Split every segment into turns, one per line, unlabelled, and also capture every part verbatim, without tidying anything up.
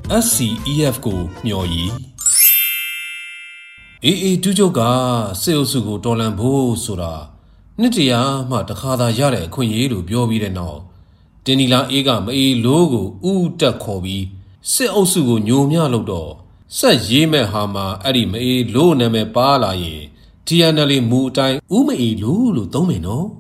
S C E F ကိုမျှော်ရည်အေးအေးတူးချုပ်ကစေအုပ်စုကိုတော်လန်ဖို့ဆိုတာနှစ်တရာမှတခါသာရတဲ့အခွင့်အရေးလို့ပြောပြီးတဲ့နောက်တင်နီလာအေးကမအေးလို့ကိုဥတက်ခေါ်ပြီးစစ်အုပ်စုကိုညိုမြလို့တော့ဆက်ရေးမဲ့ဟာမှာအဲ့ဒီမအေးလို့နာမည်ပါလာရင် T N L မူအတိုင်းဥမအေးလို့လို့သုံးမယ်နော်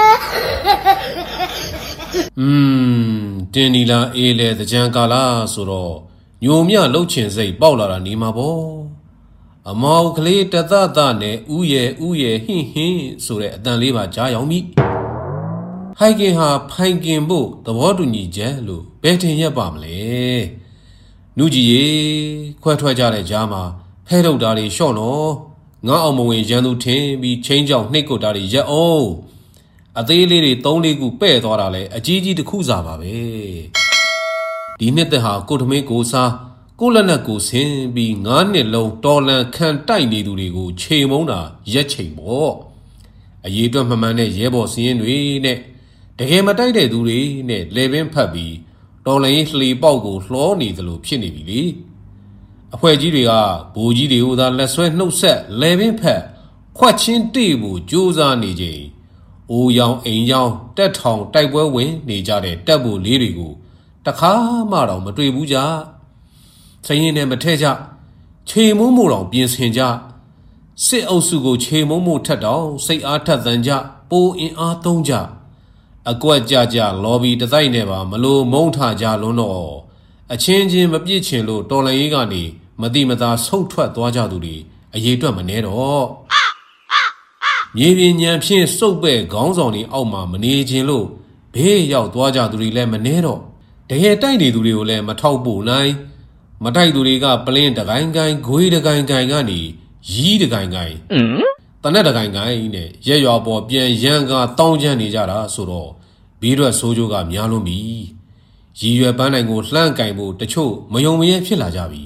อืมတင်နီလာအေးလေတကြံကာလာဆိုတော့ညိုမြလှုပ်ချင်စိတ်ပေါက်လာတာနေမှာပေါ့အမောက်ကလေးတသသနဲ့ဥရဲ့ဥရဲ့ဟင်းဟင်းဆိုတဲ့အတန်လေးပါကြားရောက်ပြီဟိုက်ကင်ဟာဖိုင်ကင်ဖို့သဘောတူညီချက်လို့ဘယ်ထင်ရက်ပါမလဲနုကြီးရေခွဲထွက်ကြတဲ့ကြားမှာဖဲထုတ်တာတွေရှော့နော်ငါအောင်မဝင်ရန်သူထင်ပြီးချင်းကြောင်နှိတ်ကုတ်တာတွေရက်အောင်အသေးလေးတွေသုံးလေးခုပဲ့သွားတာလဲအကြီးကြီးတစ်ခုစားပါပဲဒီနှစ်သက်ဟာကိုထမင်းကိုစားကိုလက်နက်ကိုဆင်းပြီးငါးနှစ်လုံးတော်လန်ခံတိုက်နေသူတွေကိုချိန်မုံတာရက်ချိန်ပေါ့အရေးအတွက်မှန်မှန်နဲ့ရဲဘော်စင်းရင်တွေနဲ့တကယ်မတိုက်တဲ့သူတွေနဲ့လေပင်ဖတ်ပြီးတော်လန်ရေးလှေပေါက်ကိုလှောနေသလိုဖြစ်နေပြီလေအဖွဲ့ကြီးတွေကဘိုးကြီးတွေကိုသာလက်ဆွဲနှုတ်ဆက်လေပင်ဖတ်ခွက်ချင်းတေးဖို့ကြိုးစားနေချိန်အိုးရောင်အိမ်ရောင်တက်ထောင်တိုက်ပွဲဝင်နေကြတဲ့တပ်ဖို့လေးတွေကိုတခါမှတော့မတွေ့ဘူးကြစရင်နဲ့မထဲကြခြေမုံမို့တောင်ပြင်ဆင်ကြစစ်အုပ်စုကိုခြေမုံမို့ထက်တောင်စိတ်အားထက်သန်ကြပိုအင်အားသုံးကြအကွက်ကြကြလော်ဘီတတိုက်နဲ့ပါမလို့မုံထကြလွန်းတော့အချင်းချင်းမပြစ်ချင်လို့တော်လန်ရေးကနေမတိမသာဆုတ်ထွက်သွားကြသူတွေအရေးအတွက်မနှဲတော့မြေပြင်ညံဖြင့်စုပ်ပဲ့ခေါင်းဆောင်တွေအောက်မှာမနေခြင်းလို့ဘေးရောက်သွားကြသူတွေလည်းမနှဲတော့တကယ်တိုက်နေသူတွေကိုလည်းမထောက်ပို့နိုင်မတိုက်သူတွေကပလင်းတကိုင်းကိုင်းဂွေးတကိုင်းကိုင်းကနေရီးတကိုင်းကိုင်းတနက်တကိုင်းကိုင်းနဲ့ရက်ရွာပေါ်ပြန်ရန်ကတောင်းချမ်းနေကြတာဆိုတော့ဘေးရွက်ဆိုးကျိုးကများလွန်းပြီရည်ရွယ်ပန်းနိုင်ကိုလှမ်းကင်ဖို့တချို့မယုံမရဲဖြစ်လာကြပြီ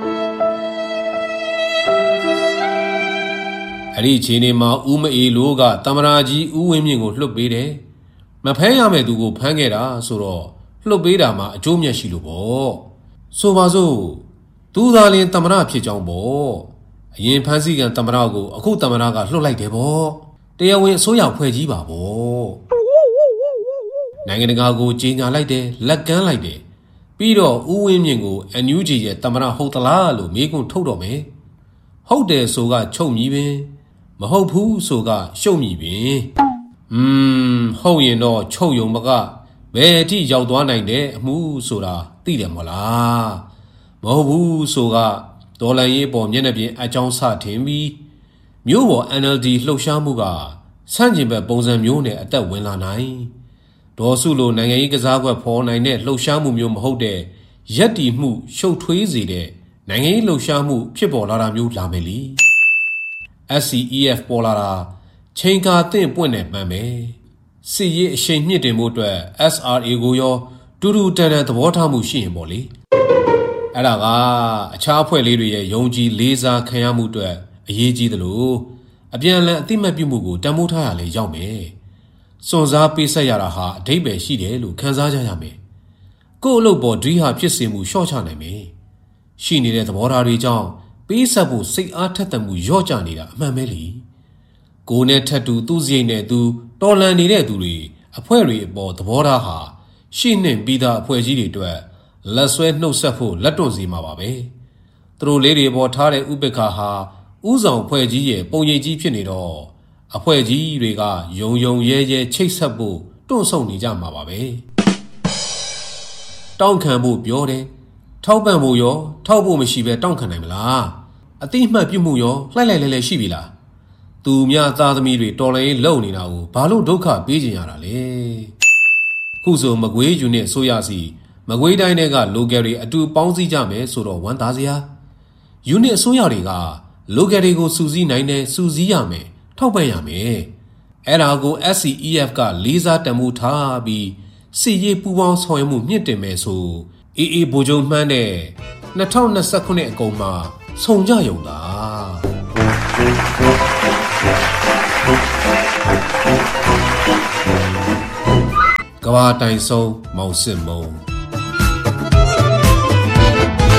အဲ့ဒီချိန်နေမှာဦးမအေးလိုကတမရာကြီးဦးဝင်းမြင့်ကိုလှုပ်ပေးတယ်မဖမ်းရမယ့်သူကိုဖမ်းခဲ့တာဆိုတော့လှုပ်ပေးတာမှာအကျိုးမြတ်ရှိလို့ပေါ့ဆိုပါစို့သူသာလင်တမရဖြစ်ကြောင်းပေါ့အရင်ဖမ်းဆီးကန်တမရကိုအခုတမရကလှုပ်လိုက်တယ်ပေါ့တရားဝင်အစိုးရဖွဲ့ကြီးပါပေါ့နိုင်ငံတကာကိုကြေညာလိုက်တယ်လက်ကမ်းလိုက်တယ်ပြီးတော့ဦးဝင်းမြင့်ကို N U G ရဲ့တမရဟုတ်သလားလို့မေးခွန်းထုတ်တော့မယ်ဟုတ်တယ်ဆိုကချုပ်မြည်ပင်မဟုတ်ဘူးဆိုကရှုပ်မြည်ပင်อืมဟုတ်ရင်တော့ချုပ်ယုံမကဘယ်အထိရောက်သွားနိုင်တဲ့အမှုဆိုတာသိတယ်မလားမဟုတ်ဘူးဆိုကဒေါ်လာရေးပေါ်မျက်နှာပြင်အကြောင်းစထင်ပြီးမြို့ပေါ် N L D လှုပ်ရှားမှုကဆန့်ကျင်ဘက်ပုံစံမျိုးနဲ့အသက်ဝင်လာနိုင်ဒေါ်စုလိုနိုင်ငံရေးကစားကွက်ဖော်နိုင်တဲ့လှုပ်ရှားမှုမျိုးမဟုတ်တဲ့ရက်တီမှုရှုပ်ထွေးစေတဲ့နိုင်ငံရေးလှုပ်ရှားမှုဖြစ်ပေါ်လာတာမျိုးလာမယ်လी S C E F ပေါ်လာတာချိန်ကာသင့်ပွင့်နေမှန်ပဲစစ်ရေးအရှိန်မြင့်တင်မှုအတွက် S R A ကိုရောတူတူတန်တန်သဘောထားမှုရှိရင်ပေါ့လေအဲ့ဒါကအခြားအဖွဲ့လေးတွေရဲ့ယုံကြည်လေးစားခံရမှုအတွက်အရေးကြီးသလိုအပြန်အလှန်အသိမှတ်ပြုမှုကိုတန်ဖိုးထားရလေရောက်မယ်စွန့်စားပေးဆက်ရတာဟာအဓိပ္ပာယ်ရှိတယ်လို့ခံစားကြရမယ်ကိုယ့်အလုပ်ပေါ်ဒွိဟာဖြစ်စေမှုလျှော့ချနိုင်မယ်ရှိနေတဲ့သဘောထားတွေကြောင့်ပေးဆက်ဖို့စိတ်အားထက်သန်မှုလျော့ကျနေတာအမှန်ပဲလေကိုယ်နဲ့ထပ်တူသူ့စရိတ်နဲ့သူတော်လန်နေတဲ့သူတွေအဖွဲ့တွေအပေါ်သဘောထားဟာရှေ့နှင့်ပြီးသားအဖွဲ့ကြီးတွေအတွက်လက်ဆွဲနှုတ်ဆက်ဖို့လက်တွန့်စီမှာပါပဲသူတို့လေးတွေပေါ်ထားတဲ့ဥပက္ခဟာဥဆောင်အဖွဲ့ကြီးရဲ့ပုံရိပ်ကြီးဖြစ်နေတော့အဖွဲ့ကြီးတွေကယုံယုံရဲရဲချိတ်ဆက်ဖို့တွန့်ဆုတ်နေကြမှာပါပဲတောင်းခံဖို့ပြောတယ်ထောက်ပံ့ဖို့ရောထောက်ဖို့မရှိပဲတောင်းခံနိုင်မလားအတိအမှတ်ပြုမှုရောလှိုက်လိုက်လဲလဲရှိပြီလားသူများသားသမီးတွေတော်လည်းလုံနေတာကိုဘာလို့ဒုက္ခပေးကြရတာလဲခုဆိုမကွေးယူနစ်ဆိုရစီမကွေးတိုင်းတွေကလိုကယ်တွေအတူပေါင်းစည်းကြမယ်ဆိုတော့ဝမ်းသာစရာယူနစ်အစိုးရတွေကလိုကယ်တွေကိုစူးစီးနိုင်တယ်စူးစီးရမယ်ထောက်ပံ့ရမယ်အဲ့ဒါကို S C E F ကလေးစားတန်ဖိုးထားပြီးစစ်ရေးပူးပေါင်းဆောင်ရွက်မှုမြင့်တင်မယ်ဆိုအေးအေးဗိုလ်ချုပ်မှန်းတဲ့၂၀၂၁ခုနှစ်အကုန်မှာစုံကြရုံသာကဘာတိုင်ဆုံးမောင်စစ်မုံ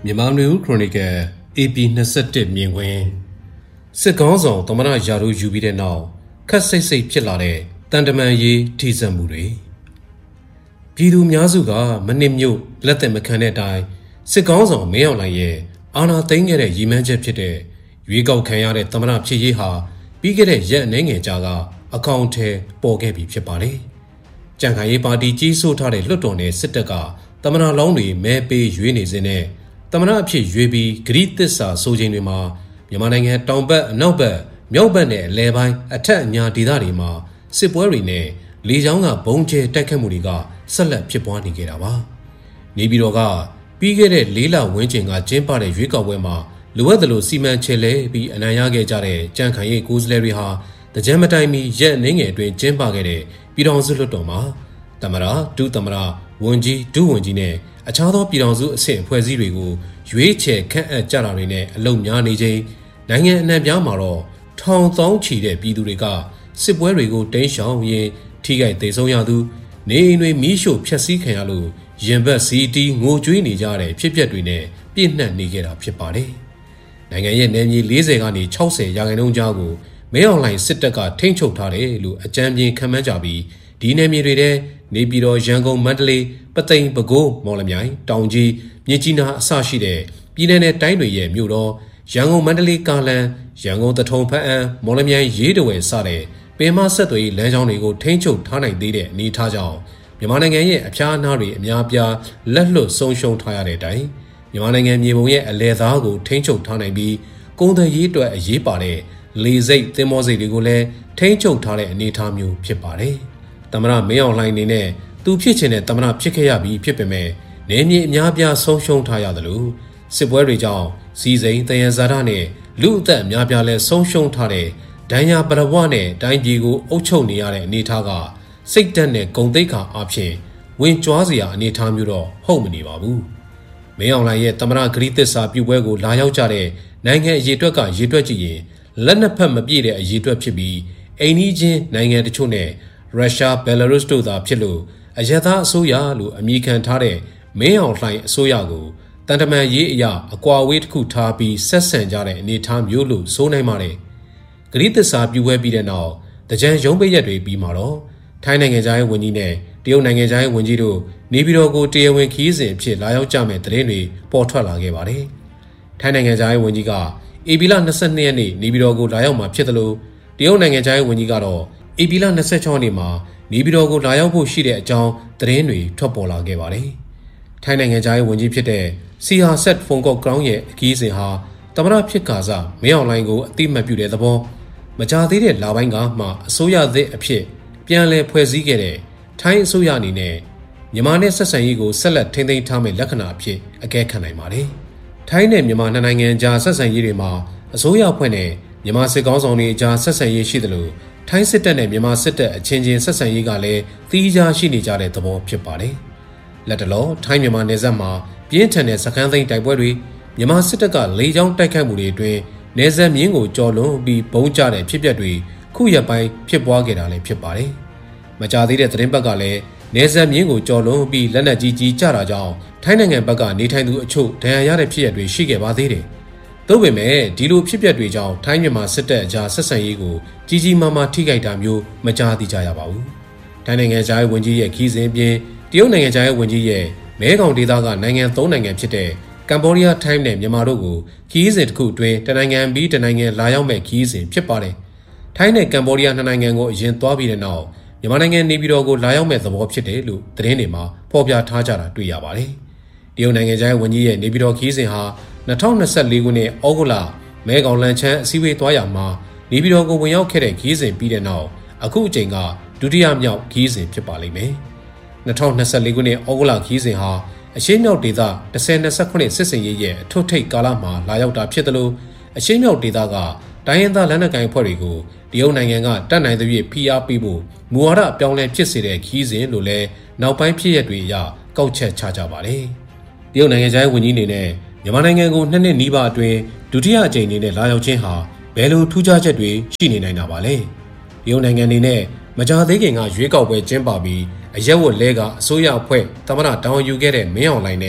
မြန်မာနွေဦးခရိုနီကယ် အေ ပီ ၂၁ မြင်ကွင်းစစ်ကောင်းဆောင်သမ္မတရာထူးယူပြီးတဲ့နောက်ခက်စိတ်စိတ်ဖြစ်လာတဲ့တန်တမန်ရေးထိစပ်မှုတွေပြည်သူများစုကမနစ်မြို့လက်သက်မခံတဲ့အတိုင်းစစ်ကောင်းဆောင်မင်းအောင်လှိုင်ရဲ့အာဏာသိမ်းခဲ့တဲ့ရည်မှန်းချက်ဖြစ်တဲ့ရွေးကောက်ခံရတဲ့သမ္မတဖြစ်ရေးဟာပြီးခဲ့တဲ့ရက်အနည်းငယ်ကြာကအကောင့်ထဲပေါ်ခဲ့ပြီဖြစ်ပါတယ်။ကြံ့ခိုင်ရေးပါတီကြီးစိုးထားတဲ့လွှတ်တော်နယ်စစ်တပ်ကသမ္မတလောင်းတွေမဲပေးရွေးနေစဉ်နဲ့သမ္မတအဖြစ်ရွေးပြီးဂရိသစ္စာဆိုချိန်တွေမှာမြန်မာနိုင်ငံတောင်ဘက်အနောက်ဘက်မြောက်ဘက်နဲ့အလယ်ပိုင်းအထက်အညာဒေသတွေမှာစစ်ပွဲတွေနဲ့လေကြောင်းကဘုံကျဲတိုက်ခတ်မှုတွေကဆက်လက်ဖြစ်ပွားနေကြတာပါ။နေပြည်တော်ကပြီးခဲ့တဲ့လေးလဝန်းကျင်ကကျင်းပတဲ့ရွေးကောက်ပွဲမှာလိုအပ်သလိုစီမံချေလဲပြီးအနိုင်ရခဲ့ကြတဲ့ကြံ့ခိုင်ရေးကိုယ်စားလှယ်တွေဟာတကြမ်းမတိုင်မီရက်အနည်းငယ်အတွင်းကျင်းပခဲ့တဲ့ပြည်ထောင်စုလွှတ်တော်မှာသမ္မတဒုသမ္မတဝန်ကြီးဒုဝန်ကြီးနဲ့အခြားသောပြည်ထောင်စုအဆင့်အဖွဲ့အစည်းတွေကိုရွေးချယ်ခန့်အပ်ကြတာတွေနဲ့အလုံများနေချိန်နိုင်ငံအနှံ့ပြားမှာတော့ထောင်သောင်းချီတဲ့ပြည်သူတွေကစစ်ပွဲတွေကိုတင်းရှောင်ရင်းထိခိုက်ဒေဆုံးရသူနေအိမ်တွေမီးရှို့ဖျက်ဆီးခံရလို့ရင်ဘတ်စီတီငိုကြွေးနေကြတဲ့ဖြစ်ပျက်တွေနဲ့ပြည့်နှက်နေကြတာဖြစ်ပါတယ်။နိုင်ငံရဲ့နယ်မြေ၄၀ကနေ၆၀ရာခိုင်နှုန်းကြားကိုမဲအွန်လိုင်းစစ်တပ်ကထိန်းချုပ်ထားတယ်လို့အကြမ်းပြင်းခန့်မှန်းကြပြီးဒီနယ်မြေတွေထဲနေပြည်တော်ရန်ကုန်မန္တလေးပသိမ်ပဲခူးမော်လမြိုင်တောင်ကြီးမြစ်ကြီးနားအစရှိတဲ့ပြည်내နဲ့တိုင်းတွေရဲ့မြို့တော်ရန်ကုန်မန္တလေးကားလမ်းရန်ကုန်တထုံဖက်အံမော်လမြိုင်ရေးတဝယ်စတဲ့ပင်မဆက်သွယ်လမ်းကြောင်းတွေကိုထိန်းချုပ်ထားနိုင်သေးတဲ့အနေအထားကြောင့်မြန်မာနိုင်ငံရဲ့အဖျားအနားတွေအများပြားလက်လွတ်ဆုံးရှုံးထားရတဲ့အတိုင်းမြန်မာနိုင်ငံမြေပုံရဲ့အလဲသားကိုထိန်းချုပ်ထားနိုင်ပြီးကုန်သွယ်ရေးအတွက်အရေးပါတဲ့လေစိတ်သင်္ဘောစိတ်တွေကိုလည်းထိန်းချုပ်ထားတဲ့အနေအထားမျိုးဖြစ်ပါတယ်။သမ္မတမင်းအောင်လှိုင်အနေနဲ့သူဖြစ်ချင်တဲ့သမ္မတဖြစ်ခဲ့ရပြီးဖြစ်ပေမဲ့နေမြေအများပြားဆုံးရှုံးထားရသလိုစစ်ပွဲတွေကြောင့်စီစိန်တယံဇာတာနဲ့လူအသက်အများပြားလဲဆုံးရှုံးထားတဲ့ဒဏ်ရာပရဝနဲ့တိုင်းပြည်ကိုအုပ်ချုပ်နေရတဲ့အနေအထားကစိတ်ဓာတ်နဲ့ဂုဏ်သိက္ခာအဖြစ်ဝင်ကြွားစရာအနေအထားမျိုးတော့ဟုတ်မနေပါဘူး။မင်းအောင်လှိုင်ရဲ့သမ္မတဂရိသစ္စာပြုပွဲကိုလာရောက်ကြတဲ့နိုင်ငံအရေးအတွက်ကရေတွက်ကြည့်ရင်လက်နှစ်ဖက်မပြည့်တဲ့အရေးတွက်ဖြစ်ပြီးအိမ်နီးချင်းနိုင်ငံတချို့နဲ့ရုရှားဘယ်လာရုစ်တို့သာဖြစ်လို့အယက်သားအစိုးရလို့အမည်ခံထားတဲ့မင်းအောင်လှိုင်အစိုးရကိုတန်တမန်ရေးအရာအကွာဝေးတစ်ခုထားပြီးဆက်ဆံကြတဲ့အနေအထားမျိုးလို့ဆိုနိုင်ပါတယ်။ဂရိသစ္စာပြုပွဲပြီးတဲ့နောက်တကြံရုံးပိတ်ရက်တွေပြီးမှာတော့ထိုင်းနိုင်ငံသားရဲ့ဝန်ကြီးနဲ့တရုတ်နိုင်ငံသားရဲ့ဝန်ကြီးတို့နေပြည်တော်ကိုတရားဝင်ခီးစဉ်အဖြစ်လာရောက်ကြမဲ့တဲ့တွေပေါ်ထွက်လာခဲ့ပါတယ်။ထိုင်းနိုင်ငံသားရဲ့ဝန်ကြီးကဧပြီလ၂၂ရက်နေ့နေပြည်တော်ကိုလာရောက်မှာဖြစ်တယ်လို့တရုတ်နိုင်ငံသားရဲ့ဝန်ကြီးကတော့ဧပြီလ၂၆ရက်နေ့မှာနေပြည်တော်ကိုလာရောက်ဖို့ရှိတဲ့အကြောင်းသတင်းတွေထွက်ပေါ်လာခဲ့ပါတယ်။ထိုင်းနိုင်ငံသားရဲ့ဝန်ကြီးဖြစ်တဲ့စီဟာဆက်ဖုန်ကော့ကရောင်းရဲ့အကြီးအစဉ်ဟာသမ္မတဖြစ်ကာစမင်းအောင်လှိုင်ကိုအတိမတ်ပြုတဲ့သဘောမကြသေးတဲ့လပိုင်းကမှအစိုးရသစ်အဖြစ်ပြန်လည်ဖွဲ့စည်းခဲ့တဲ့ထိုင်းအစိုးရအနေနဲ့မြန်မာနဲ့ဆက်ဆံရေးကိုဆက်လက်ထိန်းသိမ်းထားမယ့်လက္ခဏာအဖြစ်အကဲခတ်နိုင်ပါတယ်။ထိုင်းနဲ့မြန်မာနှစ်နိုင်ငံကြားဆက်ဆံရေးတွေမှာအစိုးရအဖွဲ့နဲ့မြန်မာစစ်ကောင်းဆောင်တွေကြားဆက်ဆံရေးရှိသလိုထိုင်းစစ်တပ်နဲ့မြန်မာစစ်တပ်အချင်းချင်းဆက်ဆံရေးကလည်းသီးခြားရှိနေကြတဲ့သဘောဖြစ်ပါတယ်။လက်တလောထိုင်းမြန်မာနယ်စပ်မှာပြင်းထန်တဲ့စခန်းသိမ်းတိုက်ပွဲတွေမြန်မာစစ်တပ်ကလေကြောင်းတိုက်ခိုက်မှုတွေအတွင်းနယ်စပ်မြင်းကိုကျော်လွန်ပြီးဘုံကျတဲ့ဖြစ်ပျက်တွေခုရက်ပိုင်းဖြစ်ပွားခဲ့တာလည်းဖြစ်ပါတယ်။မကြာသေးတဲ့သတင်းပတ်ကလည်းနယ်စပ်မြင်းကိုကျော်လွန်ပြီးလက်နက်ကြီးကြီးကျတာကြောင့်ထိုင်းနိုင်ငံဘက်ကနေထိုင်သူအချို့ဒဏ်ရာရတဲ့ဖြစ်ရပ်တွေရှိခဲ့ပါသေးတယ်။သို့ပေမဲ့ဒီလိုဖြစ်ပျက်တွေကြောင့်ထိုင်းမြန်မာစစ်တပ်အကြားဆက်ဆံရေးကိုကြီးကြီးမားမားထိခိုက်တာမျိုးမကြားသိကြရပါဘူး။ထိုင်းနိုင်ငံသားဝန်ကြီးရဲ့ခီးစဉ်ပြင်တရုတ်နိုင်ငံသားဝန်ကြီးရဲ့မဲခေါင်ဒေသကနိုင်ငံသုံးနိုင်ငံဖြစ်တဲ့ကမ်ဘောဒီးယားထိုင်းနဲ့မြန်မာတို့ကိုခီးစဉ်တစ်ခုအတွင်းတနိုင်ငံပြီးတနိုင်ငံလာရောက်မဲ့ခီးစဉ်ဖြစ်ပါတယ်။ထိုင်းနဲ့ကမ်ဘောဒီးယားနှစ်နိုင်ငံကိုအရင်သွားပြီးတဲ့နောက်မြန်မာနိုင်ငံနေပြည်တော်ကိုလာရောက်မဲ့သဘောဖြစ်တယ်လို့သတင်းတွေမှာဖော်ပြထားကြတာတွေ့ရပါတယ်။တရုတ်နိုင်ငံသားဝန်ကြီးရဲ့နေပြည်တော်ခီးစဉ်ဟာ၂၀၂၄ခုနှစ်ဩဂုတ်လမဲခေါင်လန်ချန်းအစည်းအဝေးသွားရမှာနေပြည်တော်ကိုဝင်ရောက်ခဲ့တဲ့ခီးစဉ်ပြီးတဲ့နောက်အခုအချိန်ကဒုတိယမြောက်ခီးစဉ်ဖြစ်ပါလိမ့်မယ်။၂၀၂၄ခုနှစ်ဩဂုတ်လခီးစဉ်ဟာအရှေ့မြောက်ဒေသ၁၀၂၉စစ်စင်ရေးရဲ့အထွတ်ထိပ်ကာလမှာလာရောက်တာဖြစ်တယ်လို့အရှေ့မြောက်ဒေသကတိုင်းရင်းသားလက်နက်ကိုင်အဖွဲ့တွေကိုတရုတ်နိုင်ငံကတတ်နိုင်သဖြင့်ဖိအားပေးဖို့မူဝါဒအပြောင်းလဲဖြစ်စေတဲ့ခီးစဉ်လို့လည်းနောက်ပိုင်းဖြစ်ရပ်တွေအရကောက်ချက်ချကြပါတယ်။တရုတ်နိုင်ငံသားဝန်ကြီးအနေနဲ့မြန်မာနိုင်ငံကိုနှစ်နှစ်နီးပါးအတွင်းဒုတိယအကြိမ်အနေနဲ့လာရောက်ခြင်းဟာဘယ်လိုထူးခြားချက်တွေရှိနေနိုင်တာပါလဲ။တရုတ်နိုင်ငံအနေနဲ့မကြာသေးခင်ကရွေးကောက်ပွဲကျင်းပပြီးအရက်ဝတ်လဲကအစိုးရအဖွဲ့သမ္မတတောင်းယူခဲ့တဲ့မင်းအောင်လှိုင်နဲ့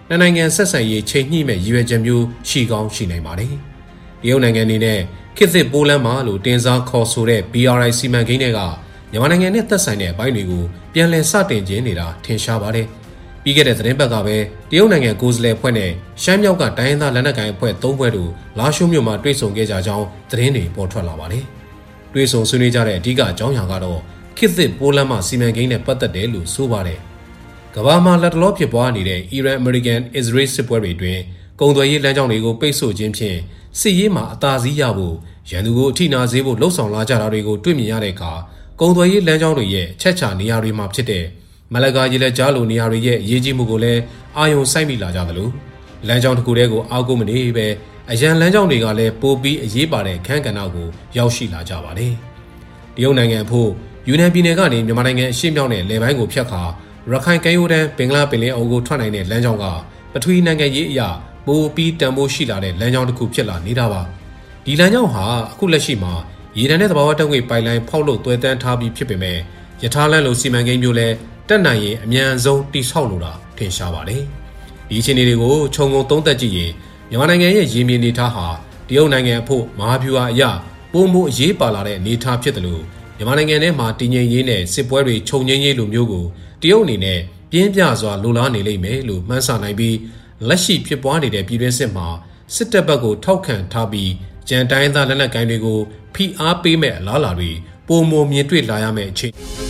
နှစ်နိုင်ငံဆက်ဆံရေးချိန်ညှိမဲ့ရည်ရွယ်ချက်မျိုးရှိကောင်းရှိနိုင်ပါတယ်။တရုတ်နိုင်ငံအနေနဲ့ခေတ်သစ်ပိုးလမ်းမှာလို့တင်စားခေါ်ဆိုတဲ့ B R I စီမံကိန်းတွေကမြန်မာနိုင်ငံနဲ့သက်ဆိုင်တဲ့အပိုင်းတွေကိုပြန်လည်စတင်ခြင်းနေတာထင်ရှားပါတယ်။ပြီးခဲ့တဲ့သတင်းပတ်ကပဲတရုတ်နိုင်ငံကိုယ်စားလှယ်ဖွဲ့နဲ့ရှမ်းမြောက်ကတိုင်းရင်းသားလက်နက်ကိုင်အဖွဲ့သုံးဖွဲ့တို့လာရှိုးမြို့မှာတွေ့ဆုံခဲ့ကြကြောင်းသတင်းတွေပေါ်ထွက်လာပါတယ်။တွေ့ဆုံဆွေးနွေးကြတဲ့အဓိကအကြောင်းအရာကတော့ခေတ်သစ်ပိုးလမ်းမစီမံကိန်းနဲ့ပတ်သက်တယ်လို့ဆိုပါတယ်။ကမ္ဘာမှာလက်တလောဖြစ်ပွားနေတဲ့အီရန်အမေရိကန်အစ္စရေးစစ်ပွဲတွေအတွင်းကုန်သွယ်ရေးလမ်းကြောင်းတွေကိုပိတ်ဆို့ခြင်းဖြင့်စစ်ရေးမှာအသာစီးရဖို့ရန်သူကိုအထိနာစေဖို့လှုံ့ဆော်လာကြတာတွေကိုတွေ့မြင်ရတဲ့အခါကုန်သွယ်ရေးလမ်းကြောင်းတွေရဲ့ချက်ချနေရာတွေမှာဖြစ်တဲ့မလကာရေလက်ကြားလိုနေရာတွေရဲ့အရေးကြီးမှုကိုလည်းအာရုံစိုက်မိလာကြသလိုလမ်းကြောင်းတစ်ခုတည်းကိုအားကိုးမနေပဲအရန်လမ်းကြောင်းတွေကလည်းပိုပြီးအရေးပါတဲ့ခန်းကဏ္ဍကိုရောက်ရှိလာကြပါတယ်။တရုတ်နိုင်ငံအဖို့ယူနန်ပြည်နယ်ကနေမြန်မာနိုင်ငံအရှေ့မြောက်နဲ့လယ်ပိုင်းကိုဖြတ်ခါရခိုင်ကမ်းရိုးတန်းဘင်္ဂလားပင်လယ်အော်ကိုထွက်နိုင်တဲ့လမ်းကြောင်းကပထဝီနိုင်ငံရေးအရာပိုပြီးတန်ဖိုးရှိလာတဲ့လမ်းကြောင်းတစ်ခုဖြစ်လာနေတာပါ။ဒီလမ်းကြောင်းဟာအခုလက်ရှိမှာရေတံနဲ့သဘာဝဓာတ်ငွေ့ပိုက်လိုင်းဖောက်လို့သွယ်တန်းထားပြီးဖြစ်ပေမဲ့ယထာလမ်းလိုစီမံကိန်းမျိုးလဲတက်နိုင်ရင်အမြန်ဆုံးတိဆောက်လိုတာထင်ရှားပါတယ်။ဒီအခြေအနေတွေကိုခြုံငုံသုံးသပ်ကြည့်ရင်မြန်မာနိုင်ငံရဲ့ရေမြေနေထားဟာတရုတ်နိုင်ငံအဖို့မဟာဗျူဟာအရပုံမှုအရေးပါလာတဲ့နေထားဖြစ်တယ်လို့မြန်မာနိုင်ငံထဲမှာတည်ငြိမ်ရေးနဲ့စစ်ပွဲတွေခြုံငင်းရေးလိုမျိုးကိုတရုတ်အနေနဲ့ပြင်းပြစွာလိုလားနေလိမ့်မယ်လို့မှန်းဆနိုင်ပြီးလက်ရှိဖြစ်ပွားနေတဲ့ပြည်တွင်းစစ်မှာစစ်တပ်ဘက်ကိုထောက်ခံထားပြီးကြံတိုင်းသားလက်နက်ကိုင်တွေကိုဖိအားပေးမဲ့အလားအလာတွေပုံမမြင်တွေ့လာရမယ့်အခြေ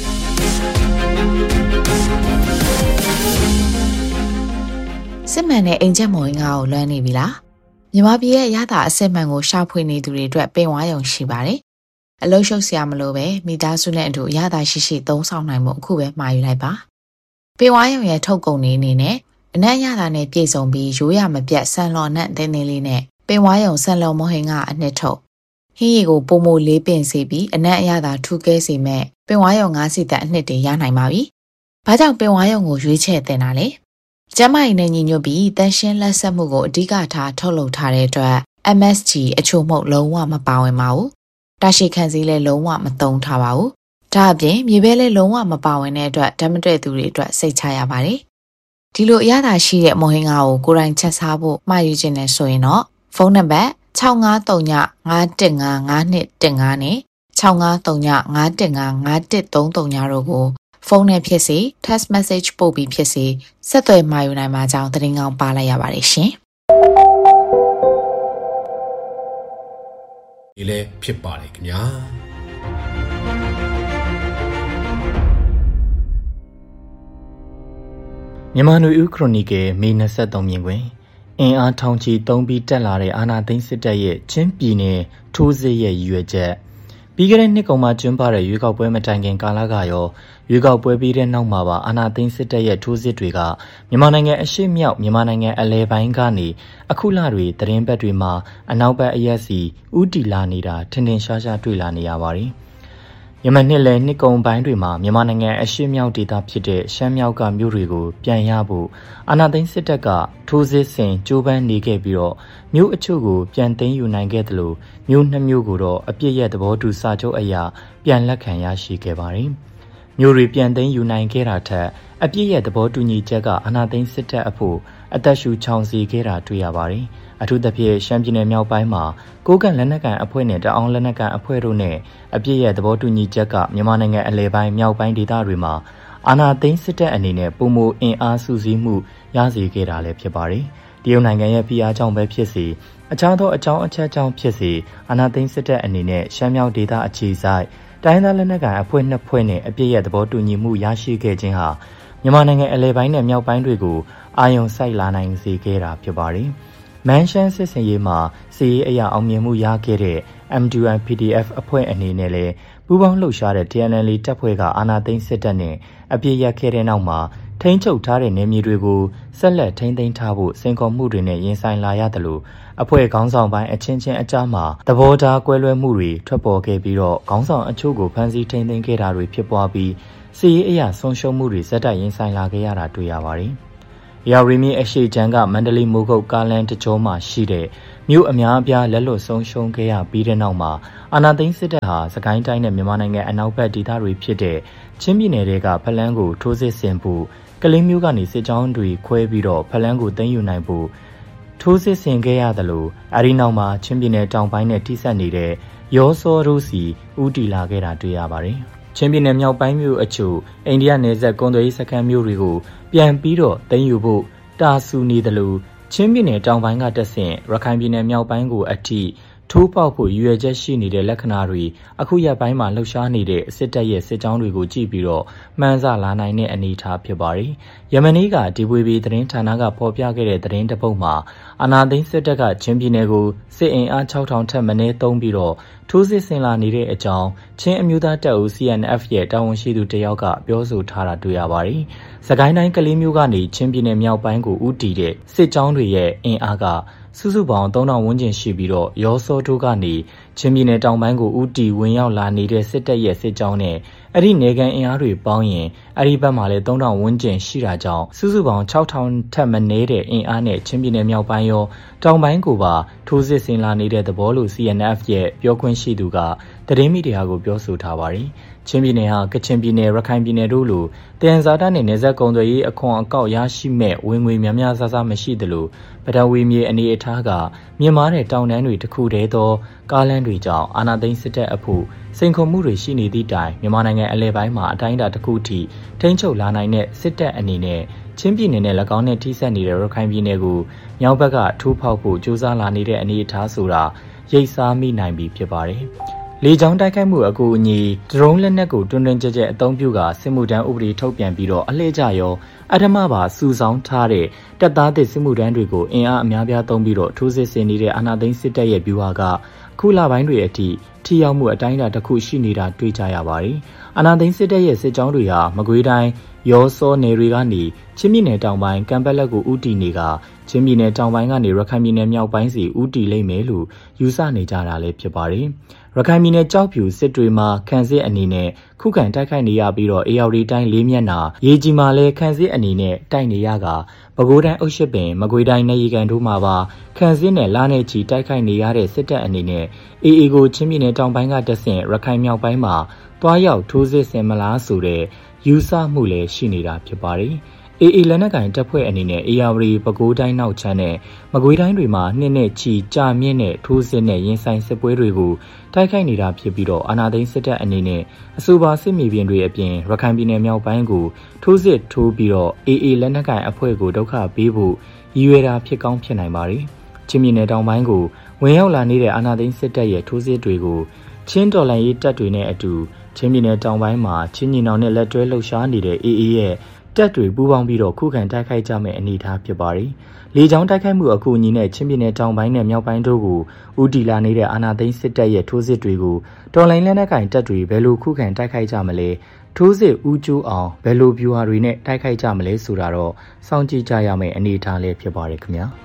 စစ်မှန်တဲ့အိမ်ချက်မော်ရင်ကိုလွမ်းနေပြီလားမြန်မာပြည်ရဲ့ရတာအစစ်မှန်ကိုရှာဖွေနေသူတွေအတွက်ပင်ဝါရုံရှိပါတယ်အလုံးရှုပ်စရာမလိုပဲမိသားစုနဲ့အတူရတာရှိရှိသုံးဆောင်နိုင်မှုအခုပဲမှာယူလိုက်ပါပင်ဝါရုံရဲ့ထုတ်ကုန်နေအနေနဲ့အနက်ရတာနဲ့ပြည်စုံပြီးရိုးရမပြတ်ဆန်လော်နဲ့တင်းတင်းလေးနဲ့ပင်ဝါရုံဆန်လော်မော်ဟင်ကအနှစ်ထုတ်ဟင်းရီကိုပုံမိုလေးပင်စီပြီးအနက်အရသာထူးကဲစေမဲ့ပင်ဝါရုံငါးစီတက်အနှစ်တွေရနိုင်ပါပြီ။ဘာကြောင့်ပင်ဝါရုံကိုရွေးချယ်တင်တာလဲ။ကျမကြီးနဲ့ညီညွတ်ပြီးတန်ရှင်းလက်ဆက်မှုကိုအဓိကထားထုတ်လုပ်ထားတဲ့အတွက် M S G အချို့မှုလုံးဝမပါဝင်ပါဘူး။တာရှိခံစည်းလည်းလုံးဝမသုံးထားပါဘူး။ဒါအပြင်မြေပဲလည်းလုံးဝမပါဝင်တဲ့အတွက်ဓာတ်မတွေ့သူတွေအတွက်စိတ်ချရပါတယ်။ဒီလိုအရသာရှိတဲ့မော်ဟင်ကာကိုကိုယ်တိုင်ချက်စားဖို့မှာယူခြင်းနဲ့ဆိုရင်တော့ဖုန်းနံပါတ်၆၅၃ည၅၁၅၅၂၁၅နဲ့၆၅၃ည၅၁၅၅၅၁၃၃တို့ကိုဖုန်းနဲ့ဖြစ်စေ text message ပို့ပြီးဖြစ်စေဆက်သွယ်မှာယူနိုင်မှာကြောင်းသတင်းကောင်းပါလိုက်ရပါတယ်ရှင်
။ဒီလည်းဖြစ်ပါတယ်ခင်ဗျာ
။မြန်မာနွေဦးခရိုနီကယ်မေ၂၃မြင်တွင်အင်အားထောင်ချီသုံးပြီးတက်လာတဲ့အာဏာသိမ်းစစ်တပ်ရဲ့ချင်းပြည်နယ်ထိုးစစ်ရဲ့ရည်ရွယ်ချက်ပြီးခဲ့တဲ့နှစ်ကုန်မှာကျင်းပတဲ့ရွေးကောက်ပွဲမတိုင်ခင်ကာလကရောရွေးကောက်ပွဲပြီးတဲ့နောက်မှာပါအာဏာသိမ်းစစ်တပ်ရဲ့ထိုးစစ်တွေကမြန်မာနိုင်ငံအရှေ့မြောက်မြန်မာနိုင်ငံအလဲပိုင်းကနေအခုလတွေသတင်းပတ်တွေမှာအနောက်ဘက်အရက်စီဥတီလာနေတာထင်ထင်ရှားရှားတွေ့လာနေရပါတယ်ယမန်နှစ်လည်းနှစ်ကုန်ပိုင်းတွေမှာမြန်မာနိုင်ငံအရှေ့မြောက်ဒေသဖြစ်တဲ့ရှမ်းမြောက်ကမြို့တွေကိုပြန်ရဖို့အာဏာသိမ်းစစ်တပ်ကထိုးစစ်ဆင်ကြိုးပမ်းနေခဲ့ပြီးတော့မြို့အချို့ကိုပြန်သိမ်းယူနိုင်ခဲ့တယ်လို့မြို့နှစ်မြို့ကိုတော့အပြစ်ရဲ့သဘောတူစာချုပ်အရာပြန်လက်ခံရရှိခဲ့ပါတယ်။မြို့တွေပြန်သိမ်းယူနိုင်ခဲ့တာထက်အပြစ်ရဲ့သဘောတူညီချက်ကအာဏာသိမ်းစစ်တပ်အဖို့အသက်ရှူချောင်စီခဲ့တာတွေ့ရပါတယ်။အထူးသဖြင့်ရှမ်းပြည်နယ်မြောက်ပိုင်းမှာကိုးကန့်လက်နက်ကန်အဖွဲ့နဲ့တအောင်းလက်နက်ကန်အဖွဲ့တို့နဲ့အပြစ်ရဲ့သဘောတူညီချက်ကမြန်မာနိုင်ငံအလဲပိုင်းမြောက်ပိုင်းဒေသတွေမှာအာဏာသိမ်းစစ်တပ်အနေနဲ့ပုံမှုအင်အားစုစည်းမှုရစေခဲ့တာလည်းဖြစ်ပါတယ်။တရုတ်နိုင်ငံရဲ့ဖိအားကြောင့်ပဲဖြစ်စေအခြားသောအကြောင်းအချက်ကြောင့်ဖြစ်စေအာဏာသိမ်းစစ်တပ်အနေနဲ့ရှမ်းမြောက်ဒေသအခြေစိုက်တိုင်းသားလက်နက်ကန်အဖွဲ့နှစ်ဖွဲ့နဲ့အပြစ်ရဲ့သဘောတူညီမှုရရှိခဲ့ခြင်းဟာမြန်မာနိုင်ငံအလဲပိုင်းနဲ့မြောက်ပိုင်းတွေကိုအာရုံစိုက်လာနိုင်စေခဲ့တာဖြစ်ပါတယ်။မန်ရှန်စစ်စင်ရေးမှာစီရေးအရာအောင်မြင်မှုရခဲ့တဲ့ M two I P D F အဖွဲ့အနေနဲ့လည်းပူးပေါင်းလှုပ်ရှားတဲ့ T N L တပ်ဖွဲ့ကအာဏာသိမ်းစစ်တပ်နဲ့အပြစ်ရခဲ့တဲ့နောက်မှာထိန်းချုပ်ထားတဲ့နေမြေတွေကိုဆက်လက်ထိန်းသိမ်းထားဖို့စင်ကော်မှုတွေနဲ့ရင်ဆိုင်လာရတယ်လို့အဖွဲ့ခေါင်းဆောင်ပိုင်းအချင်းချင်းအကြားမှာသဘောထားကွဲလွဲမှုတွေထွက်ပေါ်ခဲ့ပြီးတော့ခေါင်းဆောင်အချို့ကိုဖမ်းဆီးထိန်းသိမ်းခဲ့တာတွေဖြစ်ပွားပြီးစီရေးအရာဆုံးရှုံးမှုတွေဇက်တိုက်ရင်ဆိုင်လာခဲ့ရတာတွေ့ရပါတယ်။ရာရီမီအရှိချမ်းကမန္တလေးမိုးကုတ်ကားလန်တကြောမှာရှိတဲ့မြို့အများအပြားလက်လွတ်ဆုံးရှုံးခဲ့ရပြီးတဲ့နောက်မှာအာဏာသိမ်းစစ်တပ်ဟာစကိုင်းတိုင်းနဲ့မြန်မာနိုင်ငံအနောက်ဘက်ဒေသတွေဖြစ်တဲ့ချင်းပြည်နယ်တွေကဖလန်းကိုထိုးစစ်ဆင်ဖို့ကလေးမျိုးကနေစစ်ကြောင်းတွေခွဲပြီးတော့ဖလန်းကိုသိမ်းယူနိုင်ဖို့ထိုးစစ်ဆင်ခဲ့ရတယ်လို့အရီနောက်မှာချင်းပြည်နယ်တောင်ပိုင်းနဲ့ထိစပ်နေတဲ့ရောစောတို့စီဦးတီလာခဲ့တာတွေ့ရပါတယ်။ချင်းပြည်နယ်မြောက်ပိုင်းမြို့အချို့အိန္ဒိယနယ်စပ်ကွန်သွေးစခန်းမျိုးတွေကိုပြန်ပြီးတော့သိမ်းယူဖို့တာဆူနေတယ်လို့ချင်းပြည်နယ်တောင်ပိုင်းကတက်ဆင့်ရခိုင်ပြည်နယ်မြောက်ပိုင်းကိုအထိထိုးပေါက်ဖို့ရွေချက်ရှိနေတဲ့လက္ခဏာတွေအခုရက်ပိုင်းမှာလှုပ်ရှားနေတဲ့စစ်တပ်ရဲ့စစ်ကြောင်းတွေကိုကြည့်ပြီးတော့မှန်းဆလာနိုင်တဲ့အနေအထားဖြစ်ပါတယ်။ယမနီကဒီဝေဘီသတင်းဌာနကဖော်ပြခဲ့တဲ့သတင်းတစ်ပုဒ်မှာအာဏာသိမ်းစစ်တပ်ကချင်းပြည်နယ်ကိုစစ်အင်အားခြောက်ထောင်ထက်မနည်းသုံးပြီးတော့ထိုးစစ်ဆင်လာနေတဲ့အကြောင်းချင်းအမျိုးသားတပ်ဦး C N F ရဲ့တာဝန်ရှိသူတယောက်ကပြောဆိုထားတာတွေ့ရပါတယ်။စကိုင်းတိုင်းကလေးမျိုးကနေချင်းပြည်နယ်မြောက်ပိုင်းကိုဦးတည်တဲ့စစ်ကြောင်းတွေရဲ့အင်အားကစုစုပေါင်းသုံးထောင်ဝန်းကျင်ရှိပြီးတော့ရောစောတို့ကနေချင်းပြည်နယ်တောင်ပိုင်းကိုဦးတီဝင်ရောက်လာနေတဲ့စစ်တပ်ရဲ့စစ်ကြောင်းနဲ့အဲ့ဒီနေကန်အင်အားတွေပေါင်းရင်အဲ့ဒီဘက်မှာလည်းသုံးထောင်ဝန်းကျင်ရှိတာကြောင့်စုစုပေါင်းခြောက်ထောင်ထက်မနည်းတဲ့အင်အားနဲ့ချင်းပြည်နယ်မြောက်ပိုင်းရောတောင်ပိုင်းကိုပါထိုးစစ်ဆင်လာနေတဲ့သဘောလို့ C N F ရဲ့ပြောခွင့်ရှိသူကသတင်းမီဒီယာကိုပြောဆိုထားပါတယ်။ချင်းပြည်နယ်ဟာကချင်ပြည်နယ်ရခိုင်ပြည်နယ်တို့လိုတယန်ဇာတာနဲ့နေဆက်ကုံသွေးရေးအခွန်အကောက်ရရှိမဲ့ဝင်ငွေများများဆဆမရှိသလိုပထဝီမြေအနေအထားကမြင့်မားတဲ့တောင်တန်းတွေတစ်ခုတည်းသောကားလမ်းတွေကြောင့်အာဏာသိမ်းစစ်တပ်အဖို့စိန်ခေါ်မှုတွေရှိနေသည့်တိုင်မြန်မာနိုင်ငံအလဲပိုင်းမှာအတိုင်းအတာတစ်ခုထိထိန်းချုပ်လာနိုင်တဲ့စစ်တပ်အနေနဲ့ချင်းပြည်နယ်နဲ့၎င်းနဲ့ထိစပ်နေတဲ့ရခိုင်ပြည်နယ်ကိုမြောက်ဘက်ကထိုးဖောက်ဖို့ကြိုးစားလာနေတဲ့အနေအထားဆိုတာရိပ်စားမိနိုင်ပြီဖြစ်ပါတယ်။လေကြောင်းတိုက်ခိုက်မှုအကူအညီဒရုန်းလက်နက်ကိုတွင်တွင်ကြဲကြဲအသုံးပြုကစစ်မှုထမ်းဥပဒေထုတ်ပြန်ပြီးတော့အလှည့်ကျရောအထမပါစုဆောင်းထားတဲ့တပ်သားသစ်စစ်မှုထမ်းတွေကိုအင်အားအများပြားသုံးပြီးတော့ထိုးစစ်ဆင်နေတဲ့အာဏာသိမ်းစစ်တပ်ရဲ့ဗျူဟာကခုလပိုင်းတွေအထိထိရောက်မှုအတိုင်းအတာတစ်ခုရှိနေတာတွေ့ကြရပါတယ်။အာဏာသိမ်းစစ်တပ်ရဲ့စစ်ကြောင်းတွေဟာမကွေးတိုင်းရောစောနယ်တွေကနေချင်းပြည်နယ်တောင်ပိုင်းကံပက်လက်ကိုဦးတည်နေကချင်းပြည်နယ်တောင်ပိုင်းကနေရခိုင်ပြည်နယ်မြောက်ပိုင်းစီဦးတည်လိမ့်မယ်လို့ယူဆနေကြတာလည်းဖြစ်ပါတယ်။ရခိုင်ပြည်နယ်ကြောက်ဖြူစစ်တွေမှာခန့်စစ်အနေနဲ့ခုခံတိုက်ခိုက်နေရပြီးတော့အေရီတိုင်းလေးမျက်နှာရေကြီးမှာလည်းခန့်စစ်အနေနဲ့တိုက်နေရကပဲခူးတိုင်းအုပ်ရှစ်ပင်မကွေးတိုင်းနေရီကန်တို့မှာပါခန့်စစ်နဲ့လာနေချီတိုက်ခိုက်နေရတဲ့စစ်တပ်အနေနဲ့အေအေကိုချင်းပြည်နယ်တောင်ပိုင်းကတဆင့်ရခိုင်မြောက်ပိုင်းမှာတွားရောက်ထိုးစစ်ဆင်မလားဆိုတဲ့ယူဆမှုလည်းရှိနေတာဖြစ်ပါတယ်။အေအေလက်နက်ကင်တပ်ဖွဲ့အနေနဲ့အေယာဝတီပဲခူးတိုင်းနောက်ချမ်းနဲ့မကွေးတိုင်းတွေမှာနှစ်နဲ့ချီကြာမြင့်တဲ့ထိုးစစ်နဲ့ရင်ဆိုင်စစ်ပွဲတွေကိုတိုက်ခိုက်နေတာဖြစ်ပြီးတော့အာဏာသိမ်းစစ်တပ်အနေနဲ့အဆိုပါစစ်မြေပြင်တွေအပြင်ရခိုင်ပြည်နယ်မြောက်ပိုင်းကိုထိုးစစ်ထိုးပြီးတော့အေအေလက်နက်ကင်အဖွဲ့ကိုဒုက္ခပေးဖို့ရည်ရွယ်တာဖြစ်ကောင်းဖြစ်နိုင်ပါတယ်။ချင်းပြည်နယ်တောင်ပိုင်းကိုဝင်ရောက်လာနေတဲ့အာဏာသိမ်းစစ်တပ်ရဲ့ထိုးစစ်တွေကိုချင်းတော်လှန်ရေးတပ်တွေနဲ့အတူချင်းပြည်နယ်တောင်ပိုင်းမှာချင်းညီနောင်နဲ့လက်တွဲလှုပ်ရှားနေတဲ့အေအေရဲ့တပ်တွေပူးပေါင်းပြီးတော့ခုခံတိုက်ခိုက်ကြမယ့်အနေအထားဖြစ်ပါတယ်။လေကြောင်းတိုက်ခိုက်မှုအကူအညီနဲ့ချင်းပြည်နယ်တောင်ပိုင်းနဲ့မြောက်ပိုင်းတို့ကိုဦးတည်လာနေတဲ့အာဏာသိမ်းစစ်တပ်ရဲ့ထိုးစစ်တွေကိုတော်လှန်လက်နက်ကင်တပ်တွေဘယ်လိုခုခံတိုက်ခိုက်ကြမလဲထိုးစစ်ဦးကျိုးအောင်ဘယ်လိုဗျူဟာတွေနဲ့တိုက်ခိုက်ကြမလဲဆိုတာတော့စောင့်ကြည့်ကြရမယ့်အနေအထားလေးဖြစ်ပါတယ်ခင်ဗျာ။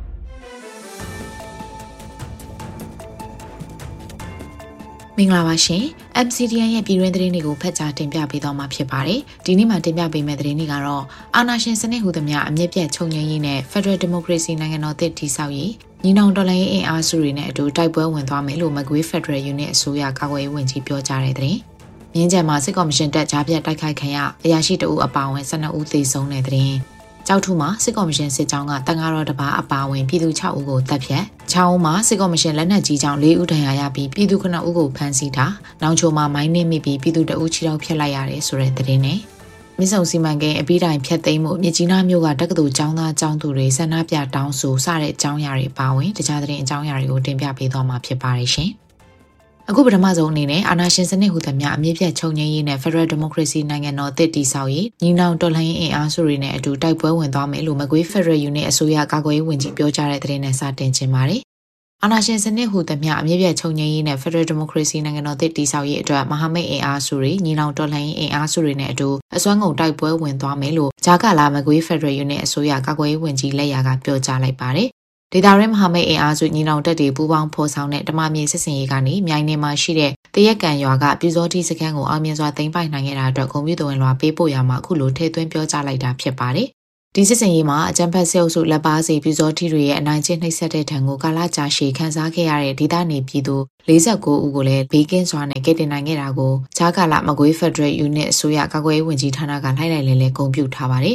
မင်္ဂလာပါရှင် M C D N ရဲ့ပြည်တွင်းသတင်းတွေကိုဖတ်ကြားတင်ပြပေးသွားမှာဖြစ်ပါတယ်ဒီနေ့မှာတင်ပြပေးမယ့်သတင်းတွေကတော့အာဏာရှင်စနစ်ဟူသမျှအမြင့်ပြတ်ချုပ်ငြိမ်းရေးနဲ့ Federal Democracy နိုင်ငံတော်သစ်တည်ဆောက်ရေးညီနောင်တော်လှန်ရေးအင်အားစုတွေနဲ့အတူတိုက်ပွဲဝင်သွားမယ်လို့မကွေး Federal Unit အစိုးရကာကွယ်ရေးဝန်ကြီးပြောကြားတဲ့သတင်းမြင်းချံမှာစစ်ကော်မရှင်တပ်ကြားပြတ်တိုက်ခိုက်ခံရအရာရှိတအုပ်အပါအဝင်၁၂ဦးသေဆုံးတဲ့သတင်းကြောက်ထုမှာစစ်ကော်မရှင်စစ်ကြောင်းကတန်ဃာတော်တစ်ပါးအပါအဝင်ပြည်သူ၆ဦးကိုတပ်ဖြတ်ချောင်းမှာစစ်ကော်မရှင်လက်နက်ကြီးကြောင့်၄ဦးဒဏ်ရာရပြီးပြည်သူ၉ဦးကိုဖမ်းဆီးတာနောင်ချိုမှာမိုင်းနင်းမိပြီးပြည်သူတအုပ်ခြေထောက်ဖျက်လိုက်ရတယ်ဆိုတဲ့သတင်းနဲ့မြစ်ဆုံစီမံကိန်းအပြီးတိုင်ဖျက်သိမ်းမှုမြစ်ကြီးနားမြို့ကတက္ကသိုလ်ကျောင်းသားကျောင်းသူတွေဆန္ဒပြတောင်းဆိုစတဲ့အကြောင်းအရာတွေပါဝင်တခြားသတင်းအကြောင်းအရာတွေကိုတင်ပြပေးသွားမှာဖြစ်ပါတယ်ရှင်အခုပထမဆုံးအနေနဲ့အာဏာရှင်စနစ်ဟူသမျှအမြင့်ပြတ်ချုပ်ငြိမ်းရေးနဲ့ Federal Democracy နိုင်ငံတော်သစ်တည်ဆောက်ရေးညီနောင်တော်လှန်ရေးအင်အားစုတွေနဲ့အတူတိုက်ပွဲဝင်သွားမယ်လို့မကွေး Federal Unit အစိုးရကာကွယ်ရေးဝန်ကြီးပြောကြားတဲ့သတင်းနဲ့စတင်ခြင်းပါတယ်။အာဏာရှင်စနစ်ဟူသမျှအမြင့်ပြတ်ချုပ်ငြိမ်းရေးနဲ့ Federal Democracy နိုင်ငံတော်သစ်တည်ဆောက်ရေးအတွက်မဟာမိတ်အင်အားစုတွေညီနောင်တော်လှန်ရေးအင်အားစုတွေနဲ့အတူအစွမ်းကုန်တိုက်ပွဲဝင်သွားမယ်လို့ဂျာကာလာမကွေး Federal Unit အစိုးရကာကွယ်ရေးဝန်ကြီးလက်ရာကပြောကြားလိုက်ပါတယ်။ဒေတာရဲမဟာမိတ်အင်အားစုညီနောင်တပ်တွေပူးပေါင်းဖော်ဆောင်တဲ့ဓမ္မမြေစစ်စင်ရေးကနေမြိုင်နယ်မှာရှိတဲ့တရက်ကန်ရွာကပြူစောတိစခန်းကိုအောင်မြင်စွာသိမ်းပိုက်နိုင်ခဲ့တာအတွက်ဂုဏ်ပြုတော်ဝင်လွှာပေးပို့ရမှာအခုလိုထည့်သွင်းပြောကြားလိုက်တာဖြစ်ပါတယ်။ဒီစစ်စင်ရေးမှာအကြံဖက်ဆဲအုပ်စုလက်ပါစီပြူစောတိတွေရဲ့အနိုင်ကျင့်နှိပ်စက်တဲ့ထံကိုကာလကြာရှည်ခန်းစားခဲ့ရတဲ့ဒေသနေပြည်သူ၄၉ဦးကိုလည်းဘေးကင်းစွာနဲ့ကယ်တင်နိုင်ခဲ့တာကိုဂျာကာလာမကွေး Federal Unit အစိုးရကာကွယ်ရေးဝန်ကြီးဌာနကလိုက်လိုက်လဲလဲဂုဏ်ပြုထားပါတယ်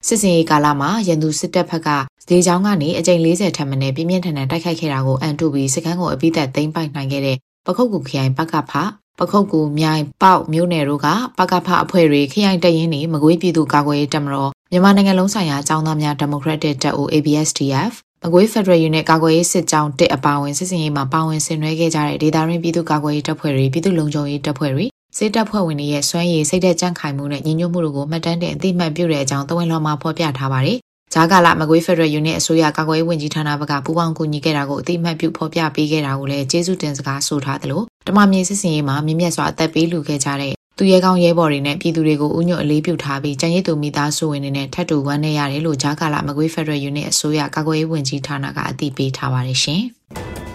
စစ်စင်ရေးကာလမှာရန်သူစစ်တပ်ဘက်ကလေကြောင်းကနေအကြိမ်၄၀ထက်မနည်းပြင်းပြင်းထန်ထန်တိုက်ခိုက်ခဲ့တာကိုအန်တုပြီးစခန်းကိုအပိသက်သိမ်းပိုက်နိုင်ခဲ့တဲ့ပခုတ်ကူခရိုင်ပကဖပခုတ်ကူမြိုင်ပေါက်မြို့နယ်တို့ကပကဖအဖွဲ့တွေခရိုင်တရင်နေမကွေးပြည်သူ့ကာကွယ်ရေးတပ်မတော်မြန်မာနိုင်ငံလုံးဆိုင်ရာအကြောင်းသားများဒီမိုကရက်တစ်တပ်ဦး A B S D F မကွေး Federal Unit ကာကွယ်ရေးစစ်ကြောင်းတစ်အပါအဝင်စစ်စင်ရေးမှာပါဝင်ဆင်နွှဲခဲ့ကြတဲ့ဒေသရင်းပြည်သူ့ကာကွယ်ရေးတပ်ဖွဲ့တွေပြည်သူ့လုံခြုံရေးတပ်ဖွဲ့တွေစစ်တပ်ဖွဲ့ဝင်တွေရဲ့စွမ်းရည်စိတ်သက်ကြံ့ခိုင်မှုနဲ့ညီညွတ်မှုတို့ကိုမှတ်တမ်းတင်အသိမှတ်ပြုတဲ့အကြောင်းသဝင်လောမှာဖော်ပြထားပါတယ်။ဂျာကာလာမကွေး Federal Unit အစိုးရကာကွယ်ရေးဝန်ကြီးဌာနဘက်ကပူးပေါင်းကူညီခဲ့တာကိုအသိမှတ်ပြုဖော်ပြပေးခဲ့တာကိုလည်းကျေးဇူးတင်စကားဆိုထားသလိုဓမ္မမြေစစ်စင်ရေးမှာမြင့်မြတ်စွာအသက်ပေးလူခဲ့ကြတဲ့သူရဲကောင်းရဲဘော်တွေနဲ့ပြည်သူတွေကိုဥညွတ်အလေးပြုထားပြီးကြံရည်သူမိသားစုဝင်တွေနဲ့ထပ်တူဝမ်းနည်းရတယ်လို့ဂျာကာလာမကွေး Federal Unit အစိုးရကာကွယ်ရေးဝန်ကြီးဌာနကအသိပေးထားပါတယ်ရှင်။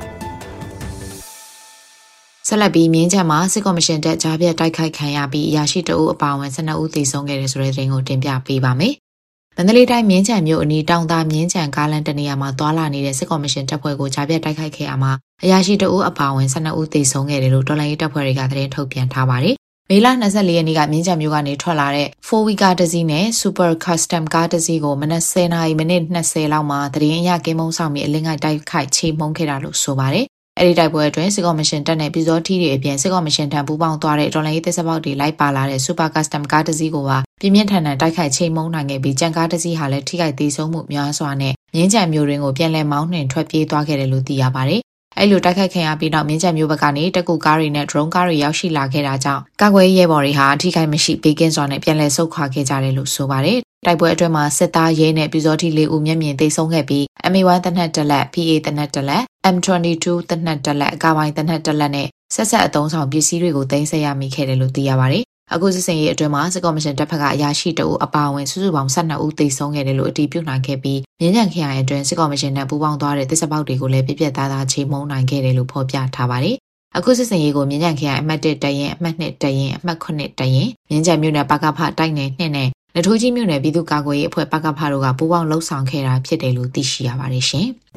ဆက်လက်ပြီးမြင်းချံမှာစစ်ကော်မရှင်တပ်ကြားပြတ်တိုက်ခိုက်ခံရပြီးအရာရှိတအုပ်အပါအဝင်၁၂ဦးသေဆုံးခဲ့တဲ့ဆိုတဲ့သတင်းကိုတင်ပြပေးပါမယ်။မန္တလေးတိုင်းမြင်းချံမြို့အနီးတောင်သာမြင်းချံကားလမ်းတနေရာမှာသွာလာနေတဲ့စစ်ကော်မရှင်တပ်ဖွဲ့ကိုကြားပြတ်တိုက်ခိုက်ခဲ့ရမှာအရာရှိတအုပ်အပါအဝင်၁၂ဦးသေဆုံးခဲ့တယ်လို့တော်လှန်ရေးတပ်ဖွဲ့တွေကသတင်းထုတ်ပြန်ထားပါတယ်။မေလ၂၄ရက်နေ့ကမြင်းချံမြို့ကနေထွက်လာတဲ့ four wheel ကားတစ်စီးနဲ့ Super Custom ကားတစ်စီးကိုမနက်၁၀နာရီမိနစ်၂၀လောက်မှာသတင်းအရကင်းမုံဆောင်ပြီးအလင်းငိုက်တိုက်ခိုက်ချေမှုန်းခဲ့တာလို့ဆိုပါတယ်။အဲ့ဒီတိုက်ပွဲအတွင်းစစ်ကော်မရှင်တပ်နဲ့ပြည်စောထီးတွေအပြင်စစ်ကော်မရှင်ထံပူးပေါင်းသွားတဲ့တော်လှန်ရေးတပ်စပေါက်တွေလိုက်ပါလာတဲ့ Super Custom ကားတစ်စီးကိုပါပြင်းပြင်းထန်ထန်တိုက်ခိုက်ချိန်မုန်းနိုင်ခဲ့ပြီးကြံကားတစ်စီးဟာလည်းထိခိုက်သေးဆုံးမှုများစွာနဲ့မြင်းကြံမျိုးရင်းကိုပြန်လည်မောင်းနှင်ထွက်ပြေးသွားခဲ့တယ်လို့သိရပါတယ်။အဲ့လိုတိုက်ခိုက်ခံရပြီးနောက်မြင်းကြံမျိုးဘက်ကနေတက်ကူကားတွေနဲ့ drone ကားတွေရောက်ရှိလာခဲ့တာကြောင့်ကာကွယ်ရေးရဲဘော်တွေဟာထိခိုက်မရှိဘေးကင်းစွာနဲ့ပြန်လည်ဆုတ်ခွာခဲ့ကြတယ်လို့ဆိုပါတယ်။တိုက်ပွဲအတွင်းမှာစစ်သားရဲနဲ့ပြည်စောထီးလေးဦးမျက်မြင်သေဆုံးခဲ့ပြီး M A one တနက်တလက် P A တနက်တလက် M twenty-two တနက်တလက်အကာပိုင်းတနက်တလက်နဲ့ဆက်ဆက်အသုံးဆောင်ပစ္စည်းတွေကိုသိမ်းဆည်းရမိခဲ့တယ်လို့သိရပါတယ်။အခုစစ်စင်ရေးအတွင်းမှာစစ်ကော်မရှင်တပ်ဖက်ကအရာရှိတအုပ်အပါအဝင်စုစုပေါင်း၁၂ဦးသေဆုံးခဲ့တယ်လို့အတည်ပြုနိုင်ခဲ့ပြီးမြင်းကြံခရိုင်အတွင်းစစ်ကော်မရှင်နဲ့ပူးပေါင်းသွားတဲ့တစ်စပေါက်တွေကိုလည်းပြပြသားသားချေမှုန်းနိုင်ခဲ့တယ်လို့ဖော်ပြထားပါတယ်။အခုစစ်စင်ရေးကိုမြင်းကြံခရိုင်အမှတ်၁တရင်အမှတ်၂တရင်အမှတ်၇တရင်မြင်းကြံမြို့နယ်ပကဖတိုက်နယ်၂နဲ့လက်ထိုးကြီးမြို့နယ်ပြည်သူ့ကာကွယ်ရေးအဖွဲ့ပကဖတို့ကပူးပေါင်းလှုပ်ဆောင်ခဲ့တာဖြစ်တယ်လို့သိရှိရပါတယ်ရှင်။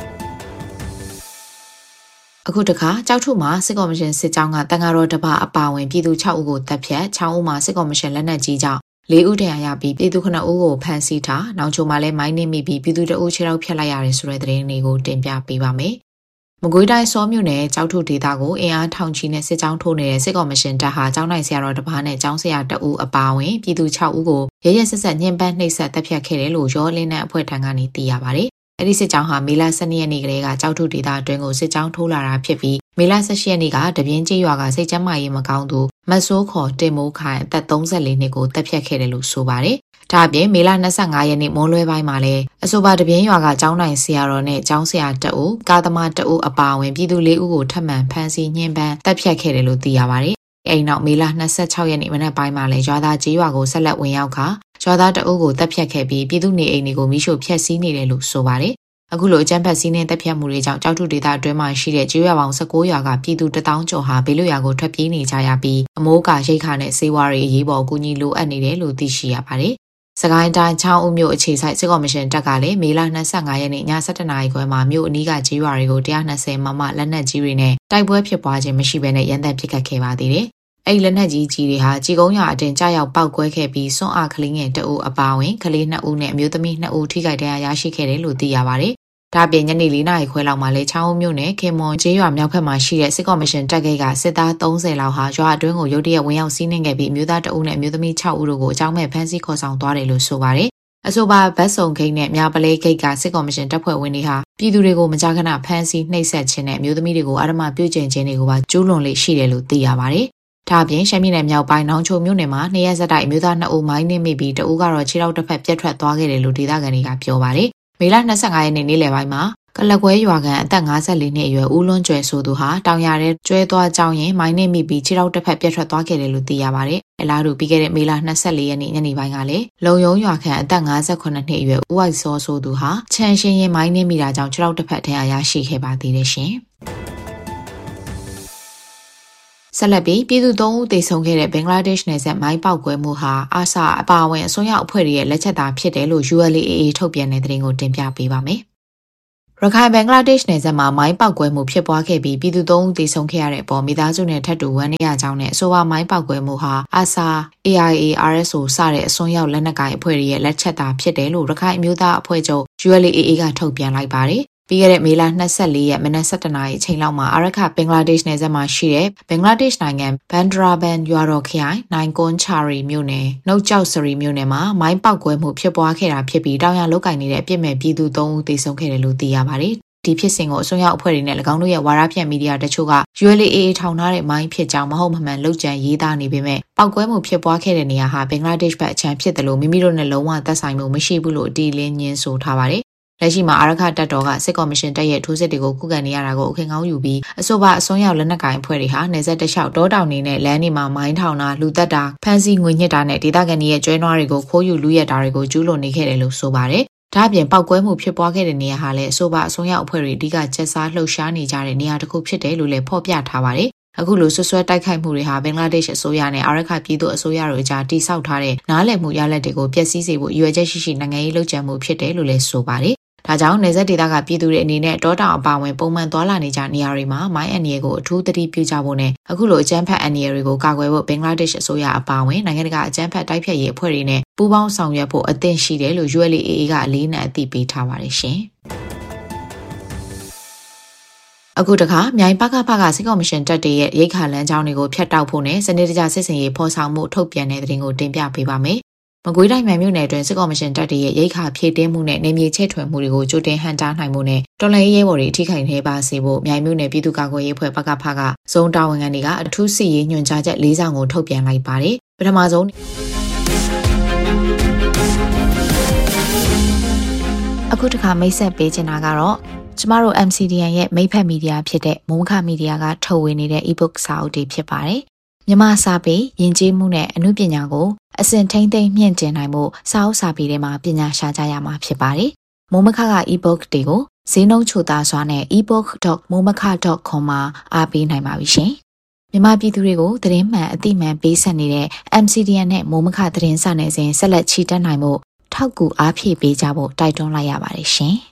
အခုတခါကြောက်ထုမှာစစ်ကော်မရှင်စစ်ကြောင်းကတန်ဃာတော်တပါအပါဝင်ပြည်သူ၆ဦးကိုတပ်ဖြတ်၆ဦးမှာစစ်ကော်မရှင်လက်နက်ကြီးကြောင့်၄ဦးတရားရပြီးပြည်သူခုနှစ်ဦးကိုဖမ်းဆီးထားနောက်ချိုမှာလည်းမိုင်းနှိမ့်မိပြီးပြည်သူတအုပ်ခြေထောက်ဖြတ်လိုက်ရတယ်ဆိုတဲ့သတင်းတွေကိုတင်ပြပေးပါမယ်။မကွေးတိုင်းစောမြို့နယ်ကြောက်ထုဒေသကိုအင်အားထောင်ချီနဲ့စစ်ကြောင်းထိုးနေတဲ့စစ်ကော်မရှင်တပ်ဟာကျောင်းနိုင်ဆရာတော်တပါးနဲ့ကျောင်းဆရာတအုပ်အပါဝင်ပြည်သူ၆ဦးကိုရရဆက်ဆက်ညှဉ်းပန်းနှိပ်စက်တပ်ဖြတ်ခဲ့တယ်လို့ရောလင်းတဲ့အဖွဲ့ထံကနေသိရပါတယ်။အဲ့ဒီစစ်ကြောင်းဟာမေလ၁၂ရက်နေ့ကလေးကကြောက်ထုဒေသအတွင်းကိုစစ်ကြောင်းထိုးလာတာဖြစ်ပြီးမေလ၁၈ရက်နေ့ကတပြင်းကျေးရွာကစိတ်ကျန်းမာရေးမကောင်းသူမဆိုးခေါ်တင်မိုးခိုင်အသက်၃၄နှစ်ကိုတပ်ဖြတ်ခဲ့တယ်လို့ဆိုပါတယ်။ဒါအပြင်မေလ၂၅ရက်နေ့မွန်းလွဲပိုင်းမှာလည်းအဆိုပါတပြင်းရွာကကျောင်းနိုင်ဆရာတော်နဲ့ကျောင်းဆရာတအုပ်ကာသမားတအုပ်အပါအဝင်ပြည်သူ၄ဦးကိုထပ်မံဖမ်းဆီးညှဉ်းပန်းတပ်ဖြတ်ခဲ့တယ်လို့သိရပါတယ်။အဲ့နောက်မေလ၂၆ရက်နေ့မနက်ပိုင်းမှာလည်းရွာသားကျေးရွာကိုဆက်လက်ဝင်ရောက်ခါရွာသားတအုပ်ကိုတပ်ဖြတ်ခဲ့ပြီးပြည်သူနေအိမ်တွေကိုမိရှို့ဖျက်ဆီးနေတယ်လို့ဆိုပါတယ်။အခုလိုအကြမ်းဖက်စီးနှင်းတပ်ဖြတ်မှုတွေကြောင့်ကြောက်ထုဒေသအတွင်းမှာရှိတဲ့ကျေးရွာပေါင်း၁၉ရွာကပြည်သူတထောင်ကျော်ဟာဘေးလွတ်ရာကိုထွက်ပြေးနေကြရပြီးအမိုးကာရိတ်ခါနဲ့စေဝါတွေအရေးပေါ်အကူအညီလိုအပ်နေတယ်လို့သိရှိရပါတယ်။စကိုင်းတိုင်းချောင်းဦးမြို့အခြေစိုက်စစ်ကော်မရှင်တပ်ကလည်းမေလ၂၅ရက်နေ့ည၁၁နာရီခွဲမှာမြို့အနီးကကျေးရွာတွေကို၁၂၀မမလက်နက်ကြီးတွေနဲ့တိုက်ပွဲဖြစ်ပွားခြင်းမရှိဘဲနဲ့ရန်တပ်ပစ်ခတ်ခဲ့ပါသေးတယ်။အဲ့လက်နက်ကြီးကြီးတွေဟာကြီးကုန်းရွာအတင်ကြားရောက်ပောက်ကွဲခဲ့ပြီးစွန့်အားကလေးငယ်တအုပ်အပါဝင်ကလေး၂ဦးနဲ့အမျိုးသမီး၂ဦးထိခိုက်ဒဏ်ရာရရှိခဲ့တယ်လို့သိရပါတယ်။ဒါပြင်ညနေ၄နာရီခွဲလောက်မှာလေချောင်းဦးမြို့နယ်ခင်မွန်ကျေးရွာမြောက်ဘက်မှာရှိတဲ့စစ်ကော်မရှင်တပ်ဂိတ်ကစစ်သား၃၀လောက်ဟာရွာအတွင်းကိုရုတ်တရက်ဝင်ရောက်စီးနှင်ခဲ့ပြီးအမျိုးသားတအုပ်နဲ့အမျိုးသမီး၆ဦးတို့ကိုအကြောင်းမဲ့ဖမ်းဆီးခေါ်ဆောင်သွားတယ်လို့ဆိုပါတယ်။အဆိုပါဗတ်စုံဂိတ်နဲ့မြပလဲဂိတ်ကစစ်ကော်မရှင်တပ်ဖွဲ့ဝင်တွေဟာပြည်သူတွေကိုမကြာခဏဖမ်းဆီးနှိပ်စက်ခြင်းနဲ့အမျိုးသမီးတွေကိုအာဓမ္မပြုကျင့်ခြင်းတွေကိုပါကျူးလွန်လေးရှိတယ်လို့သိရပါတယ်။ဒါအပြင်ရှမ်းပြည်နယ်မြောက်ပိုင်းနောင်ချိုမြို့နယ်မှာနှစ်ရက်ဆက်တိုက်အမျိုးသား၂ဦးမိုင်းနှင်းမိပြီးတဦးကတော့ခြေထောက်တစ်ဖက်ပြတ်ထွက်သွားခဲ့တယ်လို့ဒေသခံတွေကပြောပါတယ်။မေလ၂၅ရက်နေ့နေ့လယ်ပိုင်းမှာကလကွဲရွာကန်အသက်၅၄နှစ်အရွယ်ဦးလွန်းကျွယ်ဆိုသူဟာတောင်ရတဲ့ကျွဲသွားကြောင်းရင်မိုင်းနှိမ့်မိပြီးခြေထောက်တစ်ဖက်ပြတ်ထွက်သွားခဲ့တယ်လို့သိရပါတယ်။အလားတူပြီးခဲ့တဲ့မေလ၂၄ရက်နေ့ညနေပိုင်းကလည်းလုံယုံရွာကန်အသက်၅၈နှစ်အရွယ်ဦးဝိုက်စောဆိုသူဟာချန်ရှင်ရင်မိုင်းနှိမ့်မိတာကြောင့်ခြေထောက်တစ်ဖက်ထင်အားရရှိခဲ့ပါသေးတယ်ရှင်။ဆက်လက်ပြီးပြည်သူ၃ဦးသေဆုံးခဲ့တဲ့ဘင်္ဂလားဒေ့ရှ်နယ်စပ်မိုင်းပေါက်ကွဲမှုဟာအာဆာအပါအဝင်အစွန်းရောက်အဖွဲ့တွေရဲ့လက်ချက်သာဖြစ်တယ်လို့ U L A A ထုတ်ပြန်တဲ့သတင်းကိုတင်ပြပေးပါမယ်။ရခိုင်ဘင်္ဂလားဒေ့ရှ်နယ်စပ်မှာမိုင်းပေါက်ကွဲမှုဖြစ်ပွားခဲ့ပြီးပြည်သူသုံးဦးသေဆုံးခဲ့ရတဲ့အပေါ်မိသားစုနဲ့ထပ်တူဝမ်းနည်းရကြောင်းနဲ့အဆိုပါမိုင်းပေါက်ကွဲမှုဟာ အာဆာ အေ အိုင် အေ အာရ် အက်စ် အို စတဲ့အစွန်းရောက်လက်နက်ကိုင်အဖွဲ့တွေရဲ့လက်ချက်သာဖြစ်တယ်လို့ရခိုင်အမျိုးသားအဖွဲ့ချုပ် ယူ အယ် အေ အေ ကထုတ်ပြန်လိုက်ပါတယ်။ပြီးခဲ့တဲ့မေလ၂၄ရက်မနက်၁၁နာရီအချိန်လောက်မှာအာရခဘင်္ဂလားဒေ့ရှ်နယ်စပ်မှာရှိတဲ့ဘင်္ဂလားဒေ့ရှ်နိုင်ငံဘန်ဒရာဘန်ရွာတော်ခရိုင်နိုင်ကွန်ချာရီမြို့နယ်နှုတ်ကျောက်စရီမြို့နယ်မှာမိုင်းပေါက်ကွဲမှုဖြစ်ပွားခဲ့တာဖြစ်ပြီးတောင်ရလုတ်ကင်နေတဲ့အပြစ်မဲ့ပြည်သူ၃ဦးသေဆုံးခဲ့တယ်လို့သိရပါတယ်။ဒီဖြစ်စဉ်ကိုအစွန်းရောက်အဖွဲ့တွေနဲ့၎င်းတို့ရဲ့ဝါဒဖြန့်မီဒီယာတချို့က ယူ အယ် အေ အေ ထောင်ထားတဲ့မိုင်းဖြစ်ကြောင်းမဟုတ်မမှန်လုပ်ကြံရေးသားနေပေမဲ့ပောက်ကွဲမှုဖြစ်ပွားခဲ့တဲ့နေရာဟာဘင်္ဂလားဒေ့ရှ်ဘက်အချမ်းဖြစ်တယ်လို့မိမိတို့နဲ့လုံးဝသက်ဆိုင်မှုမရှိဘူးလို့အတီးလင်းညင်းဆိုထားပါတယ်။လက်ရှိမှာအာရခတပ်တော်ကစစ်ကော်မရှင်တပ်ရဲ့ထိုးစစ်တွေကိုခုခံနေရတာကိုအခွင့်ကောင်းယူပြီးအဆိုပါအစွန်းရောက်လက်နက်ကိုင်အဖွဲ့တွေဟာနေဆက်တလျှောက်တောတောင်နေနဲ့လမ်းတွေမှာမိုင်းထောင်တာလူသက်တာဖမ်းဆီးငွေညှစ်တာနဲ့ဒေသခံတွေရဲ့ကျွဲနွားတွေကိုခိုးယူလူရက်တာတွေကိုကျူးလွန်နေခဲ့တယ်လို့ဆိုပါတယ်။ဒါ့အပြင်ပောက်ကွဲမှုဖြစ်ပွားခဲ့တဲ့နေရာဟာလည်းအဆိုပါအစွန်းရောက်အဖွဲ့တွေအဓိကချက်စားလှုပ်ရှားနေကြတဲ့နေရာတစ်ခုဖြစ်တယ်လို့လည်းဖော်ပြထားပါတယ်။အခုလိုဆွဆွဲတိုက်ခိုက်မှုတွေဟာဘင်္ဂလားဒေ့ရှ်အစိုးရနဲ့အာရခပြည်သူအစိုးရတို့အကြားတိစောက်ထားတဲ့နားလည်မှုရလဒ်တွေကိုပျက်စီးစေဖို့ရည်ရွယ်ချက်ရှိရှိနိုင်ငံရေးလှုပ်ကြံမှုဖြစ်တယ်လို့လည်းဆိုပါတယ်။ဒါကြောင့်နေဆက်ဒေသကပြည်သူတွေအနေနဲ့တောတောင်အပါဝင်ပုံမှန်သွားလာနေကြနေရာတွေမှာမိုင်းအန်ရီကိုအထူးသတိပြုကြဖို့နဲ့အခုလိုအကြမ်းဖက်အန်ရီတွေကိုကာကွယ်ဖို့ဘင်္ဂလားဒေ့ရှ်အစိုးရအပါဝင်နိုင်ငံတကာအကြမ်းဖက်တိုက်ဖျက်ရေးအဖွဲ့တွေနဲ့ပူးပေါင်းဆောင်ရွက်ဖို့အသင့်ရှိတယ်လို့ ယူ အယ် အေ အေ ကအလေးနက်အသိပေးထားပါတယ်ရှင်။အခုတခါမြိုင်ပကဖကစစ်ကော်မရှင်တပ်တွေရဲ့ရိတ်ခါလမ်းကြောင်းတွေကိုဖျက်တောက်ဖို့နဲ့စနစ်တကျစစ်စင်ရေးဖော်ဆောင်မှုထုတ်ပြန်တဲ့သတင်းကိုတင်ပြပေးပါမယ်။မကွေးတိုင်းမြိုင်မြို့နယ်အတွင်းစစ်ကော်မရှင်တပ်တွေရဲ့ရိတ်ခါဖြည့်တင်းမှုနဲ့နေမြေချဲ့ထွင်မှုတွေကိုကြိုတင်ဟန်တားနိုင်မှုနဲ့တော်လှန်ရေးရဲဘော်တွေထိခိုက်နေပါစေဖို့မြိုင်မြို့နယ်ပြည်သူ့ကာကွယ်ရေးအဖွဲ့ပကဖကစုံတာဝန်ခံတွေကအထူးစစ်ရေးညွှန်ကြားချက်၄စောင်ကိုထုတ်ပြန်လိုက်ပါတယ်။ပထမဆုံးအခုတခါမိတ်ဆက်ပေးချင်တာကတော့ကျမတို့ အမ် စီ ဒီ အန် ရဲ့မိတ်ဖက်မီဒီယာဖြစ်တဲ့မုံခမီဒီယာကထုတ်ဝေနေတဲ့ e-book စာအုပ်တွေဖြစ်ပါတယ်။မြန်မာစာပေယဉ်ကျေးမှုနဲ့အမှုပညာကိုအစဉ်ထိန်းသိမ်းမြင့်တင်နိုင်မှုစာအုပ်စာပေတွေမှာပညာရှာကြရမှာဖြစ်ပါတယ်။မုံမခက e-book တွေကိုဈေးနှုန်းချိုသားစွာနဲ့ e book dot momaka dot com မှာအားပေးနိုင်ပါပြီရှင်။မြန်မာပြည်သူတွေကိုသတင်းမှန်အသိမှန်ပေးဆက်နေတဲ့ အမ် စီ ဒီ အန် နဲ့မုံမခသတင်းစာနယ်စဉ်ဆက်လက်ချီတက်နိုင်မှုထောက်ကူအားဖြည့်ပေးကြဖို့တိုက်တွန်းလိုက်ရပါတယ်ရှင်။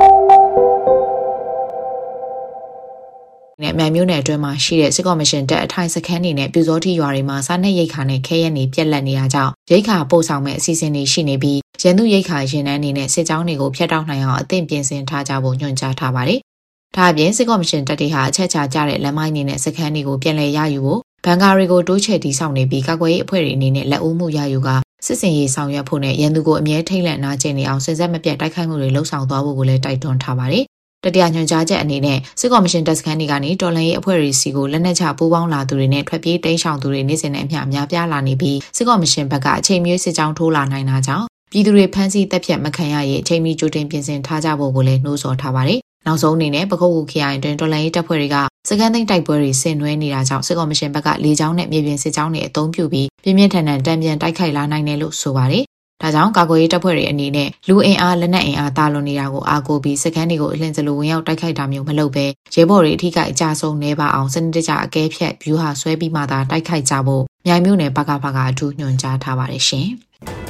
နဲ့မြိုင်မြို့နယ်အတွင်းမှာရှိတဲ့စစ်ကော်မရှင်တပ်အထိုင်စခန်းတွေနဲ့ပြူစောတိရွာတွေမှာစားနပ်ရိက္ခာနဲ့ခဲရက်နေပြက်လက်နေတာကြောင့်ရိက္ခာပို့ဆောင်မဲ့အစီအစဉ်တွေရှိနေပြီးရန်သူရိက္ခာရင်နှန်းနေနဲ့စစ်ကြောင်းတွေကိုဖျက်တောက်နိုင်အောင်အသင့်ပြင်ဆင်ထားကြဖို့ညွှန်ကြားထားပါတယ်။ဒါအပြင်စစ်ကော်မရှင်တပ်တွေဟာအချက်ချာကြတဲ့လမ်းမိုင်းတွေနဲ့စခန်းတွေကိုပြန်လည်ရယူဖို့ဘန်ကာတွေကိုတိုးချဲ့တည်ဆောက်နေပြီးကာကွယ်ရေးအဖွဲ့တွေအနေနဲ့လက်ဦးမှုရယူကစစ်စင်ရေးဆောင်ရွက်ဖို့နဲ့ရန်သူကိုအမြဲထိတ်လန့်နာကျင်နေအောင်စင်ဆက်မပြတ်တိုက်ခိုက်မှုတွေလှုံ့ဆော်သွားဖို့ကိုလည်းတိုက်တွန်းထားပါတယ်။တတိယညွှန်ကြားချက်အနေနဲ့စစ်ကော်မရှင်တပ်စခန်းတွေကနေတော်လှန်ရေးအဖွဲ့တွေစီကိုလက်နက်ချပူးပေါင်းလာသူတွေနဲ့ထွက်ပြေးတိမ်းရှောင်သူတွေနေစဉ်နဲ့အမျှများပြားလာနေပြီးစစ်ကော်မရှင်ဘက်ကအချိန်မရွေးစစ်ကြောင်းထိုးလာနိုင်တာကြောင့်ပြည်သူတွေဖမ်းဆီးတပ်ဖြတ်မခံရရေးအချိန်မီကြိုတင်ပြင်ဆင်ထားကြဖို့ကိုလည်းနှိုးဆော်ထားပါတယ်။နောက်ဆုံးအနေနဲ့ပခုတ်ကူခရိုင်အတွင်းတော်လှန်ရေးတပ်ဖွဲ့တွေကစခန်းသိမ်းတိုက်ပွဲတွေဆင်နွှဲနေတာကြောင့်စစ်ကော်မရှင်ဘက်ကလေကြောင်းနဲ့မြေပြင်စစ်ကြောင်းတွေအသုံးပြုပြီးပြင်းပြင်းထန်ထန်တံပြန်တိုက်ခိုက်လာနိုင်တယ်လို့ဆိုပါတယ်။ဒါကြောင့်ကာကွယ်ရေးတပ်ဖွဲ့တွေအနေနဲ့လူအင်အားလက်နက်အင်အားတာလွန်နေတာကိုအားကိုးပြီးစခန်းတွေကိုအလင်းစလိုဝင်ရောက်တိုက်ခိုက်တာမျိုးမလုပ်ဘဲရဲဘော်တွေအထိကအကြဆုံးနေပါအောင်စနစ်တကျအကဲဖြတ်ဗျူဟာဆွဲပြီးမှသာတိုက်ခိုက်ကြဖို့မြိုင်မြို့နယ်ပကဖကအထူးညွှန်ကြားထားပါတယ်ရှင်။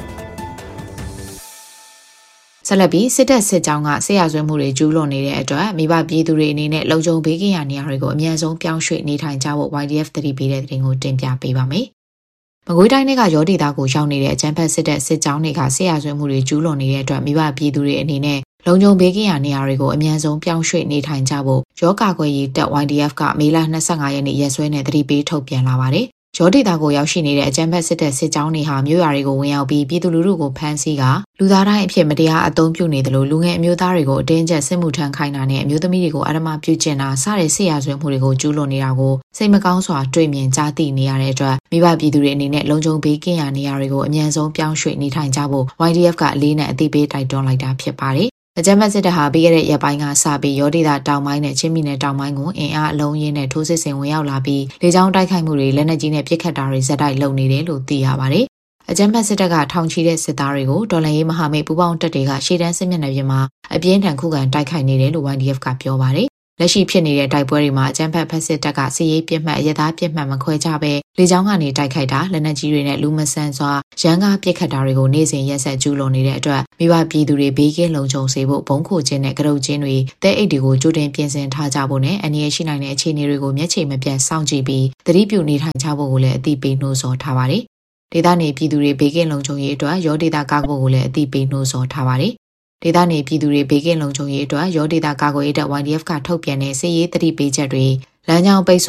ဆက်လက်ပြီးစစ်တပ်စစ်ကြောင်းကဆေးရဆွဲမှုတွေကျူးလွန်နေတဲ့အတွက်မိဘပြည်သူတွေအနေနဲ့လုံခြုံဘေးကင်းရာနေရာတွေကိုအမြန်ဆုံးပြောင်းရွှေ့နေထိုင်ကြဖို့ ဝိုင် ဒီ အက်ဖ် သတိပေးတဲ့သတင်းကိုတင်ပြပေးပါမယ်။မကွေးတိုင်းကရောဒေသကိုရောက်နေတဲ့အကြမ်းဖက်စစ်တပ်စစ်ကြောင်းတွေကဆေးရဆွဲမှုတွေကျူးလွန်နေတဲ့အတွက်မိဘပြည်သူတွေအနေနဲ့လုံခြုံဘေးကင်းရာနေရာတွေကိုအမြန်ဆုံးပြောင်းရွှေ့နေထိုင်ကြဖို့ရောကာကွယ်ရေးတပ် ဝိုင် ဒီ အက်ဖ် ကမေလ၂၅ရက်နေ့ရက်စွဲနဲ့သတိပေးထုတ်ပြန်လာပါတယ်။ရောဒေသကိုရောက်ရှိနေတဲ့အကြမ်းဖက်စစ်တပ်စစ်ကြောင်းတွေဟာမြို့ရွာတွေကိုဝင်ရောက်ပြီးပြည်သူလူထုကိုဖမ်းဆီးကလူသားတိုင်းအဖြစ်မတရားအသုံးပြုနေသလိုလူငယ်အမျိုးသားတွေကိုအတင်းကျပ်စစ်မှုထမ်းခိုင်းတာနဲ့အမျိုးသမီးတွေကိုအဓမ္မပြုကျင့်တာစတဲ့ဆေးရဆွဲမှုတွေကိုကျူးလွန်နေတာကိုစိတ်မကောင်းစွာတွေ့မြင်ကြားသိနေရတဲ့အတွက်မိဘပြည်သူတွေအနေနဲ့လုံခြုံဘေးကင်းရာနေရာတွေကိုအမြန်ဆုံးပြောင်းရွှေ့နေထိုင်ကြဖို့ ဝိုင် ဒီ အက်ဖ် ကအလေးနဲ့အသိပေးတိုက်တွန်းလိုက်တာဖြစ်ပါတယ်။အကြမ်းဖက်စစ်တပ်ဟာပြီးခဲ့တဲ့ရက်ပိုင်းကစပြီးရောဒေသတောင်ပိုင်းနဲ့ချင်းပြည်နယ်တောင်ပိုင်းကိုအင်အားအလုံးရင်းနဲ့ထိုးစစ်ဆင်ဝင်ရောက်လာပြီးလေကြောင်းတိုက်ခိုက်မှုတွေလက်နက်ကြီးနဲ့ပစ်ခတ်တာတွေဇက်တိုက်လုပ်နေတယ်လို့သိရပါတယ်။အကြမ်းဖက်စစ်တပ်ကထောင်ချီတဲ့စစ်သားတွေကိုတော်လှန်ရေးမဟာမိတ်ပူးပေါင်းတပ်တွေကရှေ့တန်းစစ်မျက်နှာပြင်မှာအပြင်းထန်ခုခံတိုက်ခိုက်နေတယ်လို့ ဝိုင် ဒီ အက်ဖ် ကပြောပါတယ်လက်ရှိဖြစ်နေတဲ့တိုက်ပွဲတွေမှာအကြမ်းဖက်ဖက်စစ်တပ်ကစစ်ရေးပြစ်မှတ်ရသားပြစ်မှတ်မခွဲခြားပဲလေကြောင်းကနေတိုက်ခိုက်တာလက်နက်ကြီးတွေနဲ့လူမဆန်စွာရန်ကားပစ်ခတ်တာတွေကိုနေ့စဉ်ရက်ဆက်ကျူးလွန်နေတဲ့အတွက်မိဘပြည်သူတွေဘေးကင်းလုံခြုံစေဖို့ဘုံခိုခြင်းနဲ့ကရုတ်ခြင်းတွေတဲအိတ်တွေကိုကြိုတင်ပြင်ဆင်ထားကြဖို့နဲ့အနည်းရှိနိုင်တဲ့အခြေအနေတွေကိုမျက်ခြေမပြတ်စောင့်ကြည့်ပြီးသတိပြုနေထိုင်ကြဖို့ကိုလည်းအသိပေးနှိုးဆော်ထားပါတယ်ဒေသနေပြည်သူတွေဘေးကင်းလုံခြုံရေးအတွက်ရောဒေသကာကွယ်ကိုလည်းအသိပေးနှိုးဆော်ထားပါတယ်ဒေသနေပြည်သူတွေဘေးကင်းလုံခြုံရေးအတွက်ရောဒေသကာကွယ်ရေးတပ် Y D F ကထုတ်ပြန်တဲ့စစ်ရေးသတိပေးချက်တွေလမ်းကြောင်းပိတ်